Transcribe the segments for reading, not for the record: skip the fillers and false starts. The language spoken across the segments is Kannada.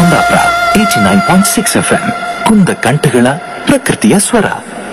ಕುಂದಾಪುರ 89.6 FM ಕುಂದ ಕಂಠಗಳ ಪ್ರಕೃತಿಯ ಸ್ವರ.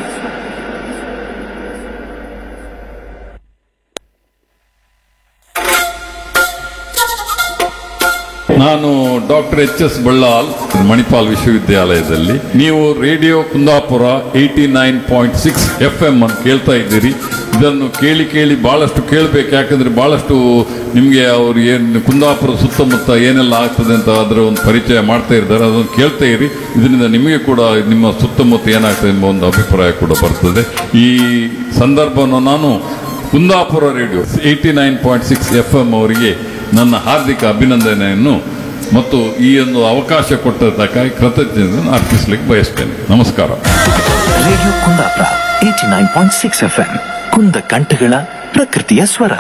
ನಾನು ಡಾಕ್ಟರ್ ಎಚ್.ಎಸ್. ಬಳ್ಳಾಲ್, ಮಣಿಪಾಲ್ ವಿಶ್ವವಿದ್ಯಾಲಯದಲ್ಲಿ. ನೀವು ರೇಡಿಯೋ ಕುಂದಾಪುರ 89.6 FM ಅನ್ನು ಕೇಳ್ತಾ ಇದ್ದೀರಿ. ಇದನ್ನು ಕೇಳಿ ಕೇಳಿ ಬಹಳಷ್ಟು ಕೇಳಬೇಕು, ಯಾಕಂದ್ರೆ ಬಹಳಷ್ಟು ನಿಮಗೆ ಅವ್ರು ಏನು ಕುಂದಾಪುರ ಸುತ್ತಮುತ್ತ ಏನೆಲ್ಲ ಆಗ್ತದೆ ಅಂತ ಅದರ ಒಂದು ಪರಿಚಯ ಮಾಡ್ತಾ ಇದ್ದಾರೆ. ಅದನ್ನು ಕೇಳ್ತಾ ಇರಿ. ಇದರಿಂದ ನಿಮಗೆ ಕೂಡ ನಿಮ್ಮ ಸುತ್ತಮುತ್ತ ಏನಾಗ್ತದೆ ಎಂಬ ಒಂದು ಅಭಿಪ್ರಾಯ ಕೂಡ ಬರ್ತದೆ. ಈ ಸಂದರ್ಭವನ್ನು ನಾನು ಕುಂದಾಪುರ ರೇಡಿಯೋ 89.6 FM ಅವರಿಗೆ ನನ್ನ ಹಾರ್ದಿಕ ಅಭಿನಂದನೆಯನ್ನು ಮತ್ತು ಈ ಒಂದು ಅವಕಾಶ ಕೊಟ್ಟದಕ್ಕಾಗಿ ಕೃತಜ್ಞತೆಯನ್ನು ಅರ್ಪಿಸಲಿಕ್ಕೆ ಬಯಸ್ತೇನೆ. ನಮಸ್ಕಾರ. ರೇಡಿಯೋ ಕುಂದಾಪುರ 89.6 FM ಕುಂದ ಕಂಠಗಳ ಪ್ರಕೃತಿಯ ಸ್ವರ.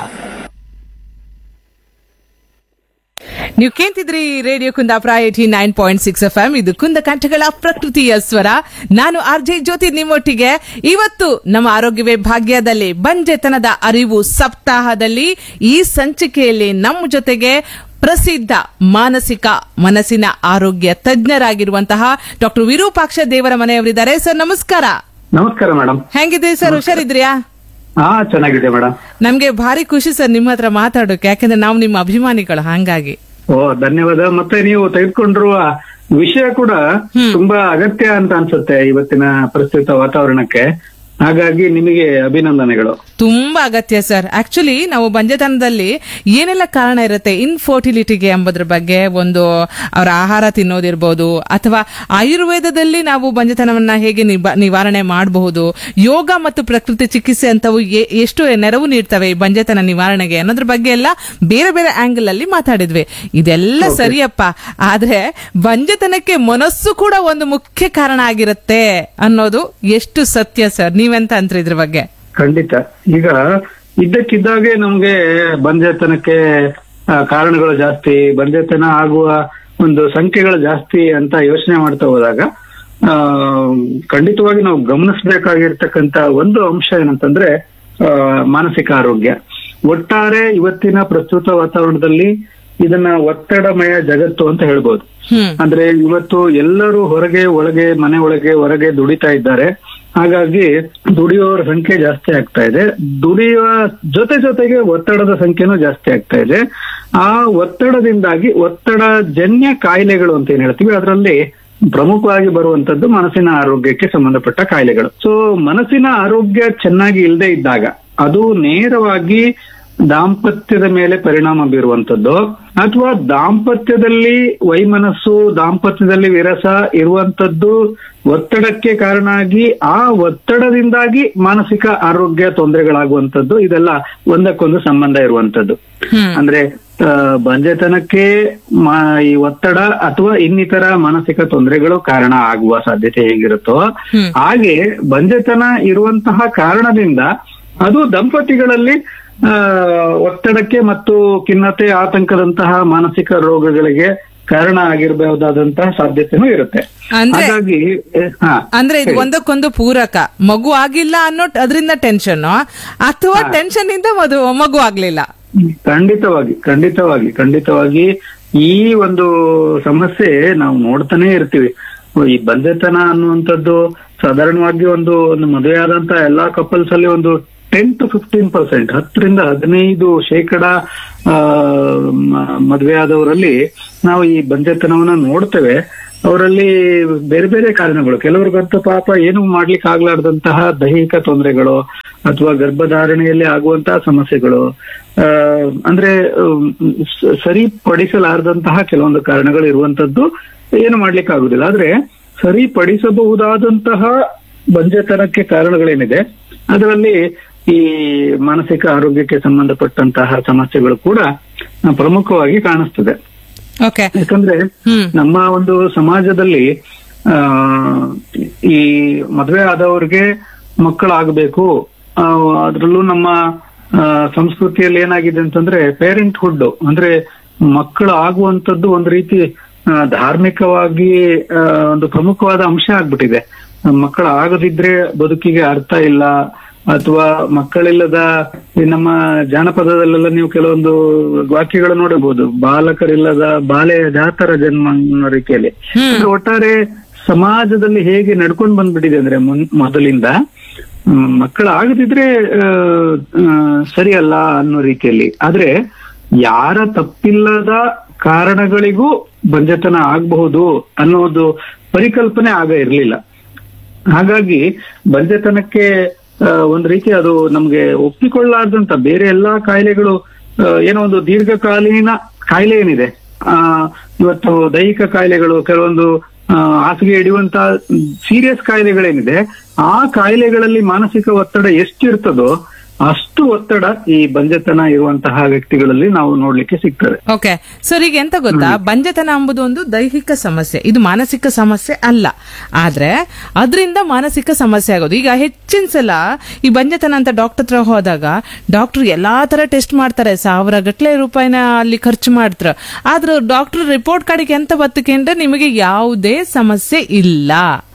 ನೀವು ಕೇಳ್ತಿದ್ರಿ ರೇಡಿಯೋ ಕುಂದಾಪುರ 89.6 FM. ಇದು ಕುಂದ ಕಂಠಗಳ ಪ್ರಕೃತಿಯ ಸ್ವರ. ನಾನು ಆರ್ಜೆ ಜ್ಯೋತಿ ನಿಮ್ಮೊಟ್ಟಿಗೆ. ಇವತ್ತು ನಮ್ಮ ಆರೋಗ್ಯವೇ ಭಾಗ್ಯದಲ್ಲಿ ಬಂಜೆತನದ ಅರಿವು ಸಪ್ತಾಹದಲ್ಲಿ ಈ ಸಂಚಿಕೆಯಲ್ಲಿ ನಮ್ಮ ಜೊತೆಗೆ ಪ್ರಸಿದ್ಧ ಮಾನಸಿಕ ಮನಸ್ಸಿನ ಆರೋಗ್ಯ ತಜ್ಞರಾಗಿರುವಂತಹ ಡಾಕ್ಟರ್ ವಿರೂಪಾಕ್ಷ ದೇವರ ಮನೆಯವರಿದ್ದಾರೆ. ಸರ್ ನಮಸ್ಕಾರ. ನಮಸ್ಕಾರ ಮೇಡಮ್. ಹೆಂಗಿದ್ರಿ ಸರ್? ಹುಷಾರಿದ್ರಿಯಾ? ಚೆನ್ನಾಗಿದೆ ಮೇಡಮ್. ನಮ್ಗೆ ಭಾರಿ ಖುಷಿ ಸರ್ ನಿಮ್ಮ ಹತ್ರ ಮಾತಾಡೋಕೆ, ಯಾಕಂದ್ರೆ ನಾವು ನಿಮ್ಮ ಅಭಿಮಾನಿಗಳು. ಹಾಗಾಗಿ ಧನ್ಯವಾದ. ಮತ್ತೆ ನೀವು ತೆಗೆದುಕೊಂಡಿರುವ ವಿಷಯ ಕೂಡ ತುಂಬಾ ಅಗತ್ಯ ಅಂತ ಅನ್ಸುತ್ತೆ ಇವತ್ತಿನ ಪ್ರಸ್ತುತ ವಾತಾವರಣಕ್ಕೆ. ಹಾಗಾಗಿ ನಿಮಗೆ ಅಭಿನಂದನೆಗಳು. ತುಂಬಾ ಅಗತ್ಯ ಸರ್. ಆಕ್ಚುಲಿ ನಾವು ಬಂಜೆತನದಲ್ಲಿ ಏನೆಲ್ಲ ಕಾರಣ ಇರುತ್ತೆ ಇನ್ಫರ್ಟಿಲಿಟಿಗೆ ಎಂಬುದ್ರ ಬಗ್ಗೆ, ಒಂದು ಅವರ ಆಹಾರ ತಿನ್ನೋದಿರ್ಬೋದು, ಅಥವಾ ಆಯುರ್ವೇದದಲ್ಲಿ ನಾವು ಬಂಜೆತನವನ್ನ ಹೇಗೆ ನಿವಾರಣೆ ಮಾಡಬಹುದು, ಯೋಗ ಮತ್ತು ಪ್ರಕೃತಿ ಚಿಕಿತ್ಸೆ ಅಂತವು ಎಷ್ಟು ನೆರವು ನೀಡ್ತವೆ ಈ ಬಂಜೆತನ ನಿವಾರಣೆಗೆ ಅನ್ನೋದ್ರ ಬಗ್ಗೆ ಎಲ್ಲ ಬೇರೆ ಬೇರೆ ಆಂಗಲ್ ಅಲ್ಲಿ ಮಾತಾಡಿದ್ವಿ. ಇದೆಲ್ಲ ಸರಿಯಪ್ಪ, ಆದ್ರೆ ಬಂಜೆತನಕ್ಕೆ ಮನಸ್ಸು ಕೂಡ ಒಂದು ಮುಖ್ಯ ಕಾರಣ ಆಗಿರುತ್ತೆ ಅನ್ನೋದು ಎಷ್ಟು ಸತ್ಯ ಸರ್? ನೀವೆಂತ ಅಂತ್ರಿ ಇದ್ರ ಬಗ್ಗೆ? ಖಂಡಿತ. ಈಗ ಇದ್ದಕ್ಕಿದ್ದಾಗೆ ನಮ್ಗೆ ಬಂಜೆತನಕ್ಕೆ ಕಾರಣಗಳು ಜಾಸ್ತಿ, ಬಂಜೆತನ ಆಗುವ ಒಂದು ಸಂಖ್ಯೆಗಳು ಜಾಸ್ತಿ ಅಂತ ಯೋಚನೆ ಮಾಡ್ತಾ ಹೋದಾಗ ಖಂಡಿತವಾಗಿ ನಾವು ಗಮನಿಸಬೇಕಾಗಿರ್ತಕ್ಕಂತ ಒಂದು ಅಂಶ ಏನಂತಂದ್ರೆ ಮಾನಸಿಕ ಆರೋಗ್ಯ. ಒಟ್ಟಾರೆ ಇವತ್ತಿನ ಪ್ರಸ್ತುತ ವಾತಾವರಣದಲ್ಲಿ ಇದನ್ನ ಒತ್ತಡಮಯ ಜಗತ್ತು ಅಂತ ಹೇಳ್ಬೋದು. ಅಂದ್ರೆ ಇವತ್ತು ಎಲ್ಲರೂ ಹೊರಗೆ ಒಳಗೆ, ಮನೆ ಒಳಗೆ ಹೊರಗೆ ದುಡಿತಾ ಇದ್ದಾರೆ. ಹಾಗಾಗಿ ದುಡಿಯುವವರ ಸಂಖ್ಯೆ ಜಾಸ್ತಿ ಆಗ್ತಾ ಇದೆ. ದುಡಿಯುವ ಜೊತೆಗೆ ಒತ್ತಡದ ಸಂಖ್ಯೆನೂ ಜಾಸ್ತಿ ಆಗ್ತಾ ಇದೆ. ಆ ಒತ್ತಡದಿಂದಾಗಿ ಒತ್ತಡಜನ್ಯ ಕಾಯಿಲೆಗಳು ಅಂತ ಏನ್ ಹೇಳ್ತೀವಿ, ಅದರಲ್ಲಿ ಪ್ರಮುಖವಾಗಿ ಬರುವಂತದ್ದು ಮನಸ್ಸಿನ ಆರೋಗ್ಯಕ್ಕೆ ಸಂಬಂಧಪಟ್ಟ ಕಾಯಿಲೆಗಳು. ಸೊ ಮನಸ್ಸಿನ ಆರೋಗ್ಯ ಚೆನ್ನಾಗಿ ಇಲ್ಲದೆ ಇದ್ದಾಗ ಅದು ನೇರವಾಗಿ ದಾಂಪತ್ಯದ ಮೇಲೆ ಪರಿಣಾಮ ಬೀರುವಂತದ್ದು, ಅಥವಾ ದಾಂಪತ್ಯದಲ್ಲಿ ವೈಮನಸ್ಸು, ದಾಂಪತ್ಯದಲ್ಲಿ ವಿರಸ ಇರುವಂತದ್ದು ಒತ್ತಡಕ್ಕೆ ಕಾರಣ ಆಗಿ ಆ ಒತ್ತಡದಿಂದಾಗಿ ಮಾನಸಿಕ ಆರೋಗ್ಯ ತೊಂದರೆಗಳಾಗುವಂತದ್ದು. ಇದೆಲ್ಲ ಒಂದಕ್ಕೊಂದು ಸಂಬಂಧ ಇರುವಂತದ್ದು. ಅಂದ್ರೆ ಬಂಜೆತನಕ್ಕೆ ಈ ಒತ್ತಡ ಅಥವಾ ಇನ್ನಿತರ ಮಾನಸಿಕ ತೊಂದರೆಗಳು ಕಾರಣ ಆಗುವ ಸಾಧ್ಯತೆ ಹೇಗಿರುತ್ತೋ ಹಾಗೆ ಬಂಜೆತನ ಇರುವಂತಹ ಕಾರಣದಿಂದ ಅದು ದಂಪತಿಗಳಲ್ಲಿ ಒತ್ತಡಕ್ಕೆ ಮತ್ತು ಖಿನ್ನತೆ, ಆತಂಕದಂತಹ ಮಾನಸಿಕ ರೋಗಗಳಿಗೆ ಕಾರಣ ಆಗಿರಬಹುದಾದಂತಹ ಸಾಧ್ಯತೆನೂ ಇರುತ್ತೆ. ಹಾಗಾಗಿ ಅಂದ್ರೆ ಇದು ಒಂದಕ್ಕೊಂದು ಪೂರಕ. ಮಗು ಆಗಿಲ್ಲ ಅನ್ನೋ ಅದರಿಂದ ಟೆನ್ಷನ್, ಅಥವಾ ಟೆನ್ಷನ್ ಇಂದ ಮಗು ಆಗ್ಲಿಲ್ಲ. ಖಂಡಿತವಾಗಿ ಈ ಒಂದು ಸಮಸ್ಯೆ ನಾವು ನೋಡ್ತಾನೆ ಇರ್ತೀವಿ. ಈ ಬಂಜೆತನ ಅನ್ನುವಂಥದ್ದು ಸಾಧಾರಣವಾಗಿ ಒಂದು ಮದುವೆ ಆದಂತ ಎಲ್ಲಾ ಕಪಲ್ಸ್ ಅಲ್ಲಿ ಒಂದು 10 to 15%, 10-15% ಮದುವೆ ಆದವರಲ್ಲಿ ನಾವು ಈ ಬಂಜೆತನವನ್ನ ನೋಡ್ತೇವೆ. ಅವರಲ್ಲಿ ಬೇರೆ ಬೇರೆ ಕಾರಣಗಳು, ಕೆಲವ್ರಿಗಂತೂ ಪಾಪ ಏನು ಮಾಡ್ಲಿಕ್ಕೆ ಆಗ್ಲಾರ್ದಂತಹ ದೈಹಿಕ ತೊಂದರೆಗಳು ಅಥವಾ ಗರ್ಭಧಾರಣೆಯಲ್ಲಿ ಆಗುವಂತಹ ಸಮಸ್ಯೆಗಳು, ಅಂದ್ರೆ ಸರಿಪಡಿಸಲಾರದಂತಹ ಕೆಲವೊಂದು ಕಾರಣಗಳು ಇರುವಂತದ್ದು ಏನು ಮಾಡ್ಲಿಕ್ಕೆ ಆಗುದಿಲ್ಲ. ಆದ್ರೆ ಸರಿಪಡಿಸಬಹುದಾದಂತಹ ಬಂಜೆತನಕ್ಕೆ ಕಾರಣಗಳೇನಿದೆ ಅದರಲ್ಲಿ ಈ ಮಾನಸಿಕ ಆರೋಗ್ಯಕ್ಕೆ ಸಂಬಂಧಪಟ್ಟಂತಹ ಸಮಸ್ಯೆಗಳು ಕೂಡ ಪ್ರಮುಖವಾಗಿ ಕಾಣಿಸ್ತದೆ. ಯಾಕಂದ್ರೆ ನಮ್ಮ ಒಂದು ಸಮಾಜದಲ್ಲಿ ಈ ಮದುವೆ ಆದವ್ರಿಗೆ ಮಕ್ಕಳಾಗಬೇಕು, ಅದ್ರಲ್ಲೂ ನಮ್ಮ ಸಂಸ್ಕೃತಿಯಲ್ಲಿ ಏನಾಗಿದೆ ಅಂತಂದ್ರೆ ಪೇರೆಂಟ್ಹುಡ್ ಅಂದ್ರೆ ಮಕ್ಕಳು ಆಗುವಂತದ್ದು ಒಂದು ರೀತಿ ಧಾರ್ಮಿಕವಾಗಿ ಒಂದು ಪ್ರಮುಖವಾದ ಅಂಶ ಆಗ್ಬಿಟ್ಟಿದೆ. ಮಕ್ಕಳು ಆಗದಿದ್ರೆ ಬದುಕಿಗೆ ಅರ್ಥ ಇಲ್ಲ, ಅಥವಾ ಮಕ್ಕಳಿಲ್ಲದ ಈ ನಮ್ಮ ಜಾನಪದದಲ್ಲೆಲ್ಲ ನೀವು ಕೆಲವೊಂದು ವಾಕ್ಯಗಳು ನೋಡಬಹುದು, ಬಾಲಕರಿಲ್ಲದ ಬಾಲೆಯ ಜಾತರ ಜನ್ಮ ಅನ್ನೋ ರೀತಿಯಲ್ಲಿ. ಅಂದ್ರೆ ಒಟ್ಟಾರೆ ಸಮಾಜದಲ್ಲಿ ಹೇಗೆ ನಡ್ಕೊಂಡು ಬಂದ್ಬಿಟ್ಟಿದೆ ಅಂದ್ರೆ ಮೊದಲಿಂದ ಮಕ್ಕಳಾಗದಿದ್ರೆ ಸರಿಯಲ್ಲ ಅನ್ನೋ ರೀತಿಯಲ್ಲಿ. ಆದ್ರೆ ಯಾರ ತಪ್ಪಿಲ್ಲದ ಕಾರಣಗಳಿಗೂ ಬಂಜೆತನ ಆಗಬಹುದು ಅನ್ನೋದು ಪರಿಕಲ್ಪನೆ ಆಗ ಇರ್ಲಿಲ್ಲ. ಹಾಗಾಗಿ ಬಂಜೆತನಕ್ಕೆ ಒಂದ್ ರೀತಿ ಅದು ನಮ್ಗೆ ಒಪ್ಪಿಕೊಳ್ಳಾರ್ದಂತ ಬೇರೆ ಎಲ್ಲಾ ಕಾಯಿಲೆಗಳು, ಏನೋ ಒಂದು ದೀರ್ಘಕಾಲೀನ ಕಾಯಿಲೆ ಏನಿದೆ, ಇವತ್ತು ದೈಹಿಕ ಕಾಯಿಲೆಗಳು, ಕೆಲವೊಂದು ಹಾಸಿಗೆ ಹಿಡಿಯುವಂತ ಸೀರಿಯಸ್ ಕಾಯಿಲೆಗಳೇನಿದೆ, ಆ ಕಾಯಿಲೆಗಳಲ್ಲಿ ಮಾನಸಿಕ ಒತ್ತಡ ಎಷ್ಟಿರ್ತದೋ ಅಷ್ಟು ಒತ್ತಡ ಈ ಬಂಜೆತನ ಇರುವಂತಹ ವ್ಯಕ್ತಿಗಳಲ್ಲಿ ನಾವು ನೋಡ್ಲಿಕ್ಕೆ ಸಿಗ್ತದೆ. ಓಕೆ ಸರ್, ಈಗ ಎಂತ ಗೊತ್ತಾ, ಬಂಜೆತನ ಎಂಬುದು ಒಂದು ದೈಹಿಕ ಸಮಸ್ಯೆ, ಇದು ಮಾನಸಿಕ ಸಮಸ್ಯೆ ಅಲ್ಲ. ಆದ್ರೆ ಅದರಿಂದ ಮಾನಸಿಕ ಸಮಸ್ಯೆ ಆಗೋದು. ಈಗ ಹೆಚ್ಚಿನ ಸಲ ಈ ಬಂಜೆತನ ಅಂತ ಡಾಕ್ಟರ್ ಹತ್ರ ಹೋದಾಗ ಡಾಕ್ಟರ್ ಎಲ್ಲಾ ತರ ಟೆಸ್ಟ್ ಮಾಡ್ತಾರೆ, 1000 ಗಟ್ಲೆ ರೂಪಾಯಿನ ಅಲ್ಲಿ ಖರ್ಚು ಮಾಡ್ತಾರೆ. ಆದ್ರೆ ಡಾಕ್ಟರ್ ರಿಪೋರ್ಟ್ ಕಾರ್ಡಿಗೆ ಎಂತ ಬತ್ತಕಂದ್ರೆ ನಿಮಗೆ ಯಾವುದೇ ಸಮಸ್ಯೆ ಇಲ್ಲ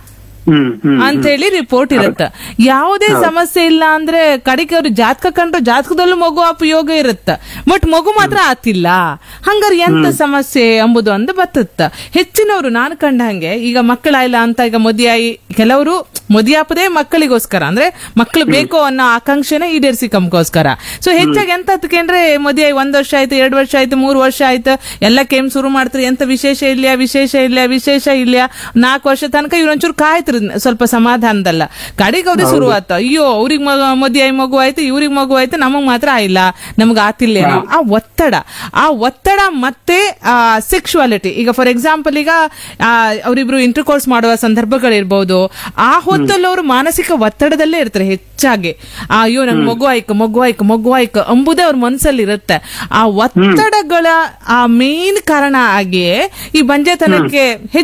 ಅಂತ ಹೇಳಿ ರಿಪೋರ್ಟ್ ಇರುತ್ತೆ. ಯಾವುದೇ ಸಮಸ್ಯೆ ಇಲ್ಲ ಅಂದ್ರೆ ಕಡೆಗೆ ಅವ್ರು ಜಾತಕ ಕಂಡ್ರೆ ಜಾತಕದಲ್ಲೂ ಮಗು ಅಪಯೋಗ ಇರುತ್ತೆ, ಬಟ್ ಮಗು ಮಾತ್ರ ಆತಿಲ್ಲ. ಹಂಗಾರೆ ಎಂತ ಸಮಸ್ಯೆ ಎಂಬುದು ಒಂದು ಬತ್ತತ್ತ. ಹೆಚ್ಚಿನವರು ನಾನು ಕಂಡ ಹಂಗೆ ಈಗ ಮಕ್ಕಳಾಯಿಲ್ಲ ಅಂತ ಈಗ ಮದುವೆಯಾಗಿ, ಕೆಲವರು ಮದುವೆಯಾಪದೇ ಮಕ್ಕಳಿಗೋಸ್ಕರ, ಅಂದ್ರೆ ಮಕ್ಕಳು ಬೇಕು ಅನ್ನೋ ಆಕಾಂಕ್ಷೆನೇ ಈಡೇರಿಸಿಕಂಗೋಸ್ಕರ. ಸೊ ಹೆಚ್ಚಾಗಿ ಎಂತ ಹತ್ಕೊಂಡ್ರೆ ಮದುವೆ 1 ವರ್ಷ ಆಯ್ತು, 2 ವರ್ಷ ಆಯ್ತು, 3 ವರ್ಷ ಆಯ್ತು, ಎಲ್ಲ ಕೇಮ್ ಶುರು ಮಾಡ್ತಾರೆ. ಎಂತ ವಿಶೇಷ ಇಲ್ಲ, ವಿಶೇಷ ಇಲ್ಲ, ವಿಶೇಷ ಇಲ್ಲ. 4 ವರ್ಷ ತನಕ ಇವ್ರೊಂಚೂರು ಕಾಯ್ತಿರ್ ಸ್ವಲ್ಪ ಸಮಾಧಾನದಲ್ಲ. ಕಡೆಗೆ ಅವ್ರಿಗೆ ಶುರು ಆಯ್ತು, ಅಯ್ಯೋ ಅವ್ರಿಗೆ ಮದುವೆ ಮಗು ಆಯ್ತು, ಇವ್ರಿಗೆ ಮಗು ಆಯ್ತು, ನಮಗ್ ಮಾತ್ರ ಆಯಿಲ್ಲ, ನಮ್ಗೆ ಆತಿಲ್ಲೇನೋ. ಆ ಒತ್ತಡ ಮತ್ತೆ ಸೆಕ್ಸುವಾಲಿಟಿ. ಈಗ ಫಾರ್ ಎಕ್ಸಾಂಪಲ್, ಈಗ ಅವರಿಬ್ರು ಇಂಟರ್ ಕೋರ್ಸ್ ಮಾಡುವ ಸಂದರ್ಭಗಳಿರ್ಬೋದು, ಆ ಹೊತ್ತಲ್ಲಿ ಅವರು ಮಾನಸಿಕ ಒತ್ತಡದಲ್ಲೇ ಇರ್ತಾರೆ ಹೆಚ್ಚಾಗಿ. ಅಯ್ಯೋ ನಂಗೆ ಮಗು ಆಯ್ಕು ಎಂಬುದೇ ಅವ್ರ ಮನಸ್ಸಲ್ಲಿ ಇರುತ್ತೆ. ಆ ಒತ್ತಡಗಳ ಆ ಮೇನ್ ಕಾರಣ ಆಗಿ ಈ ಬಂಜೆತನಕ್ಕೆ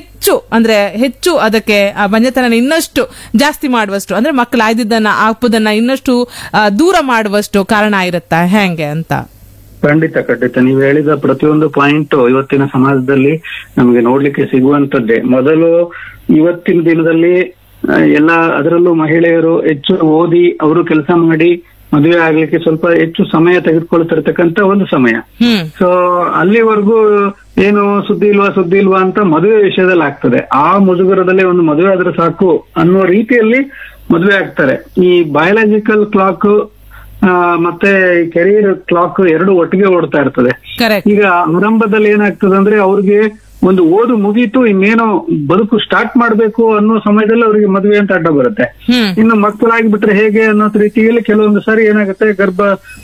ಹೆಚ್ಚು ಅದಕ್ಕೆ ಆ ಬಂಜೆತನ ಇನ್ನಷ್ಟು ಜಾಸ್ತಿ ಮಾಡುವಷ್ಟು, ಅಂದ್ರೆ ಮಕ್ಕಳು ಆಯ್ದಿದ್ದನ್ನ ಆಪುದನ್ನ ಇನ್ನಷ್ಟು ದೂರ ಮಾಡುವಷ್ಟು ಕಾರಣ ಇರುತ್ತಾ ಹೆಂಗೆ ಅಂತ? ಖಂಡಿತ ನೀವು ಹೇಳಿದ ಪ್ರತಿಯೊಂದು ಪಾಯಿಂಟ್ ಇವತ್ತಿನ ಸಮಾಜದಲ್ಲಿ ನಮಗೆ ನೋಡ್ಲಿಕ್ಕೆ ಸಿಗುವಂತದ್ದೇ. ಮೊದಲು ಇವತ್ತಿನ ದಿನದಲ್ಲಿ ಎಲ್ಲ, ಅದರಲ್ಲೂ ಮಹಿಳೆಯರು ಹೆಚ್ಚು ಓದಿ ಅವರು ಕೆಲಸ ಮಾಡಿ ಮದುವೆ ಆಗ್ಲಿಕ್ಕೆ ಸ್ವಲ್ಪ ಹೆಚ್ಚು ಸಮಯ ತೆಗೆದುಕೊಳ್ತಿರ್ತಕ್ಕಂತ ಒಂದು ಸಮಯ. ಸೊ ಅಲ್ಲಿವರೆಗೂ ಏನು ಸುದ್ದಿ ಇಲ್ವಾ ಅಂತ ಮದುವೆ ವಿಷಯದಲ್ಲಿ ಆಗ್ತದೆ. ಆ ಮುಜುಗರದಲ್ಲಿ ಒಂದು ಮದುವೆ ಆದ್ರೆ ಸಾಕು ಅನ್ನೋ ರೀತಿಯಲ್ಲಿ ಮದುವೆ ಆಗ್ತಾರೆ. ಈ ಬಯಾಲಜಿಕಲ್ ಕ್ಲಾಕ್ ಮತ್ತೆ ಕೆರಿಯರ್ ಕ್ಲಾಕ್ ಎರಡು ಒಟ್ಟಿಗೆ ಓಡ್ತಾ ಇರ್ತದೆ. ಈಗ ಆರಂಭದಲ್ಲಿ ಏನಾಗ್ತದೆ ಅಂದ್ರೆ ಅವ್ರಿಗೆ ಒಂದು ಓದು ಮುಗೀತು, ಇನ್ನೇನೋ ಬದುಕು ಸ್ಟಾರ್ಟ್ ಮಾಡ್ಬೇಕು ಅನ್ನೋ ಸಮಯದಲ್ಲಿ ಅವರಿಗೆ ಮದುವೆ ಅಂತ ಅಡ್ಡ ಬರುತ್ತೆ. ಇನ್ನು ಮಕ್ಕಳಾಗಿಬಿಟ್ರೆ ಹೇಗೆ ಅನ್ನೋ ರೀತಿಯಲ್ಲಿ ಕೆಲವೊಂದು ಸಾರಿ ಏನಾಗುತ್ತೆ, ಗರ್ಭ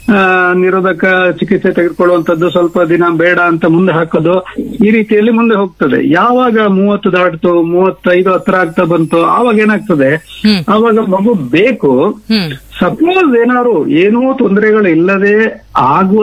ನಿರೋಧಕ ಚಿಕಿತ್ಸೆ ತೆಗೆದುಕೊಳ್ಳುವಂತದ್ದು, ಸ್ವಲ್ಪ ದಿನ ಬೇಡ ಅಂತ ಮುಂದೆ ಹಾಕೋದು, ಈ ರೀತಿಯಲ್ಲಿ ಮುಂದೆ ಹೋಗ್ತದೆ. ಯಾವಾಗ 30 ದಾಟ್ತು, 35 ಹತ್ರ ಆಗ್ತಾ ಬಂತು, ಆವಾಗ ಏನಾಗ್ತದೆ, ಆವಾಗ ಮಗು ಬೇಕು. ಸಪೋಸ್ ಏನಾದ್ರು ಏನೋ ತೊಂದರೆಗಳು ಇಲ್ಲದೆ ಆಗುವ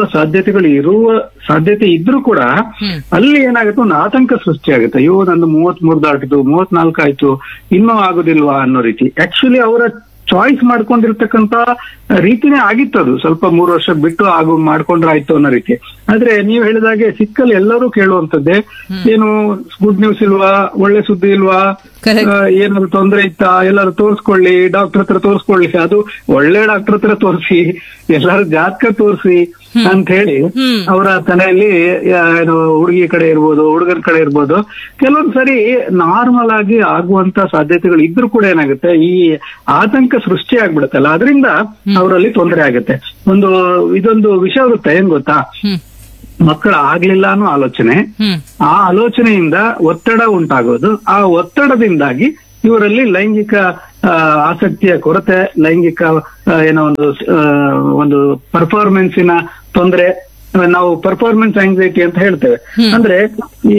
ಸಾಧ್ಯತೆ ಇದ್ರೂ ಕೂಡ ಅಲ್ಲಿ ಏನಾಗುತ್ತೆ, ಒಂದು ಆತಂಕ ಸೃಷ್ಟಿಯಾಗುತ್ತೆ. ಅಯ್ಯೋ ನಂದು 33 ದಾಟಿತು, 34 ಆಯ್ತು, ಇನ್ನೂ ಆಗುದಿಲ್ವಾ ಅನ್ನೋ ರೀತಿ. ಆಕ್ಚುಲಿ ಅವರ ಚಾಯ್ಸ್ ಮಾಡ್ಕೊಂಡಿರ್ತಕ್ಕಂತ ರೀತಿನೇ ಆಗಿತ್ತದು. ಸ್ವಲ್ಪ 3 ವರ್ಷ ಬಿಟ್ಟು ಮಾಡ್ಕೊಂಡ್ರೆ ಆಯ್ತು ಅನ್ನೋ ರೀತಿ. ಆದ್ರೆ ನೀವು ಹೇಳಿದಾಗೆ ಸಿಕ್ಕಲ್ಲಿ ಎಲ್ಲರೂ ಕೇಳುವಂತದ್ದೇ, ಏನು ಗುಡ್ ನ್ಯೂಸ್ ಇಲ್ವಾ, ಒಳ್ಳೆ ಸುದ್ದಿ ಇಲ್ವಾ, ಏನಾದ್ರು ತೊಂದರೆ ಇತ್ತಾ, ಎಲ್ಲರೂ ತೋರ್ಸ್ಕೊಳ್ಳಿ, ಡಾಕ್ಟರ್ ಹತ್ರ ತೋರ್ಸ್ಕೊಳ್ಳಿ, ಅದು ಒಳ್ಳೆ ಡಾಕ್ಟರ್ ಹತ್ರ ತೋರಿಸಿ, ಎಲ್ಲಾರು ಜಾತಕ ತೋರಿಸಿ ಅಂತ ಹೇಳಿ ಅವರ ತಲೆಯಲ್ಲಿ ಏನು ಹುಡುಗಿ ಕಡೆ ಇರ್ಬೋದು, ಹುಡುಗನ ಕಡೆ ಇರ್ಬೋದು, ಕೆಲವೊಂದ್ ಸರಿ ನಾರ್ಮಲ್ ಆಗಿ ಆಗುವಂತ ಸಾಧ್ಯತೆಗಳು ಇದ್ರೂ ಕೂಡ ಏನಾಗುತ್ತೆ, ಈ ಆತಂಕ ಸೃಷ್ಟಿ ಆಗ್ಬಿಡುತ್ತಲ್ಲ, ಅದರಿಂದ ಅವರಲ್ಲಿ ತೊಂದರೆ ಆಗುತ್ತೆ. ಇದೊಂದು ವಿಷಯ ಇರುತ್ತೆ, ಏನ್ ಗೊತ್ತಾ, ಮಕ್ಕಳ ಆಗ್ಲಿಲ್ಲ ಅನ್ನೋ ಆಲೋಚನೆ, ಆ ಆಲೋಚನೆಯಿಂದ ಒತ್ತಡ ಉಂಟಾಗೋದು, ಆ ಒತ್ತಡದಿಂದಾಗಿ ಇವರಲ್ಲಿ ಲೈಂಗಿಕ ಆಸಕ್ತಿಯ ಕೊರತೆ, ಲೈಂಗಿಕ ಏನೋ ಒಂದು ಪರ್ಫಾರ್ಮೆನ್ಸಿನ ತೊಂದರೆ, ನಾವು ಪರ್ಫಾರ್ಮೆನ್ಸ್ ಆಂಗ್ಸೈಟಿ ಅಂತ ಹೇಳ್ತೇವೆ. ಅಂದ್ರೆ ಈ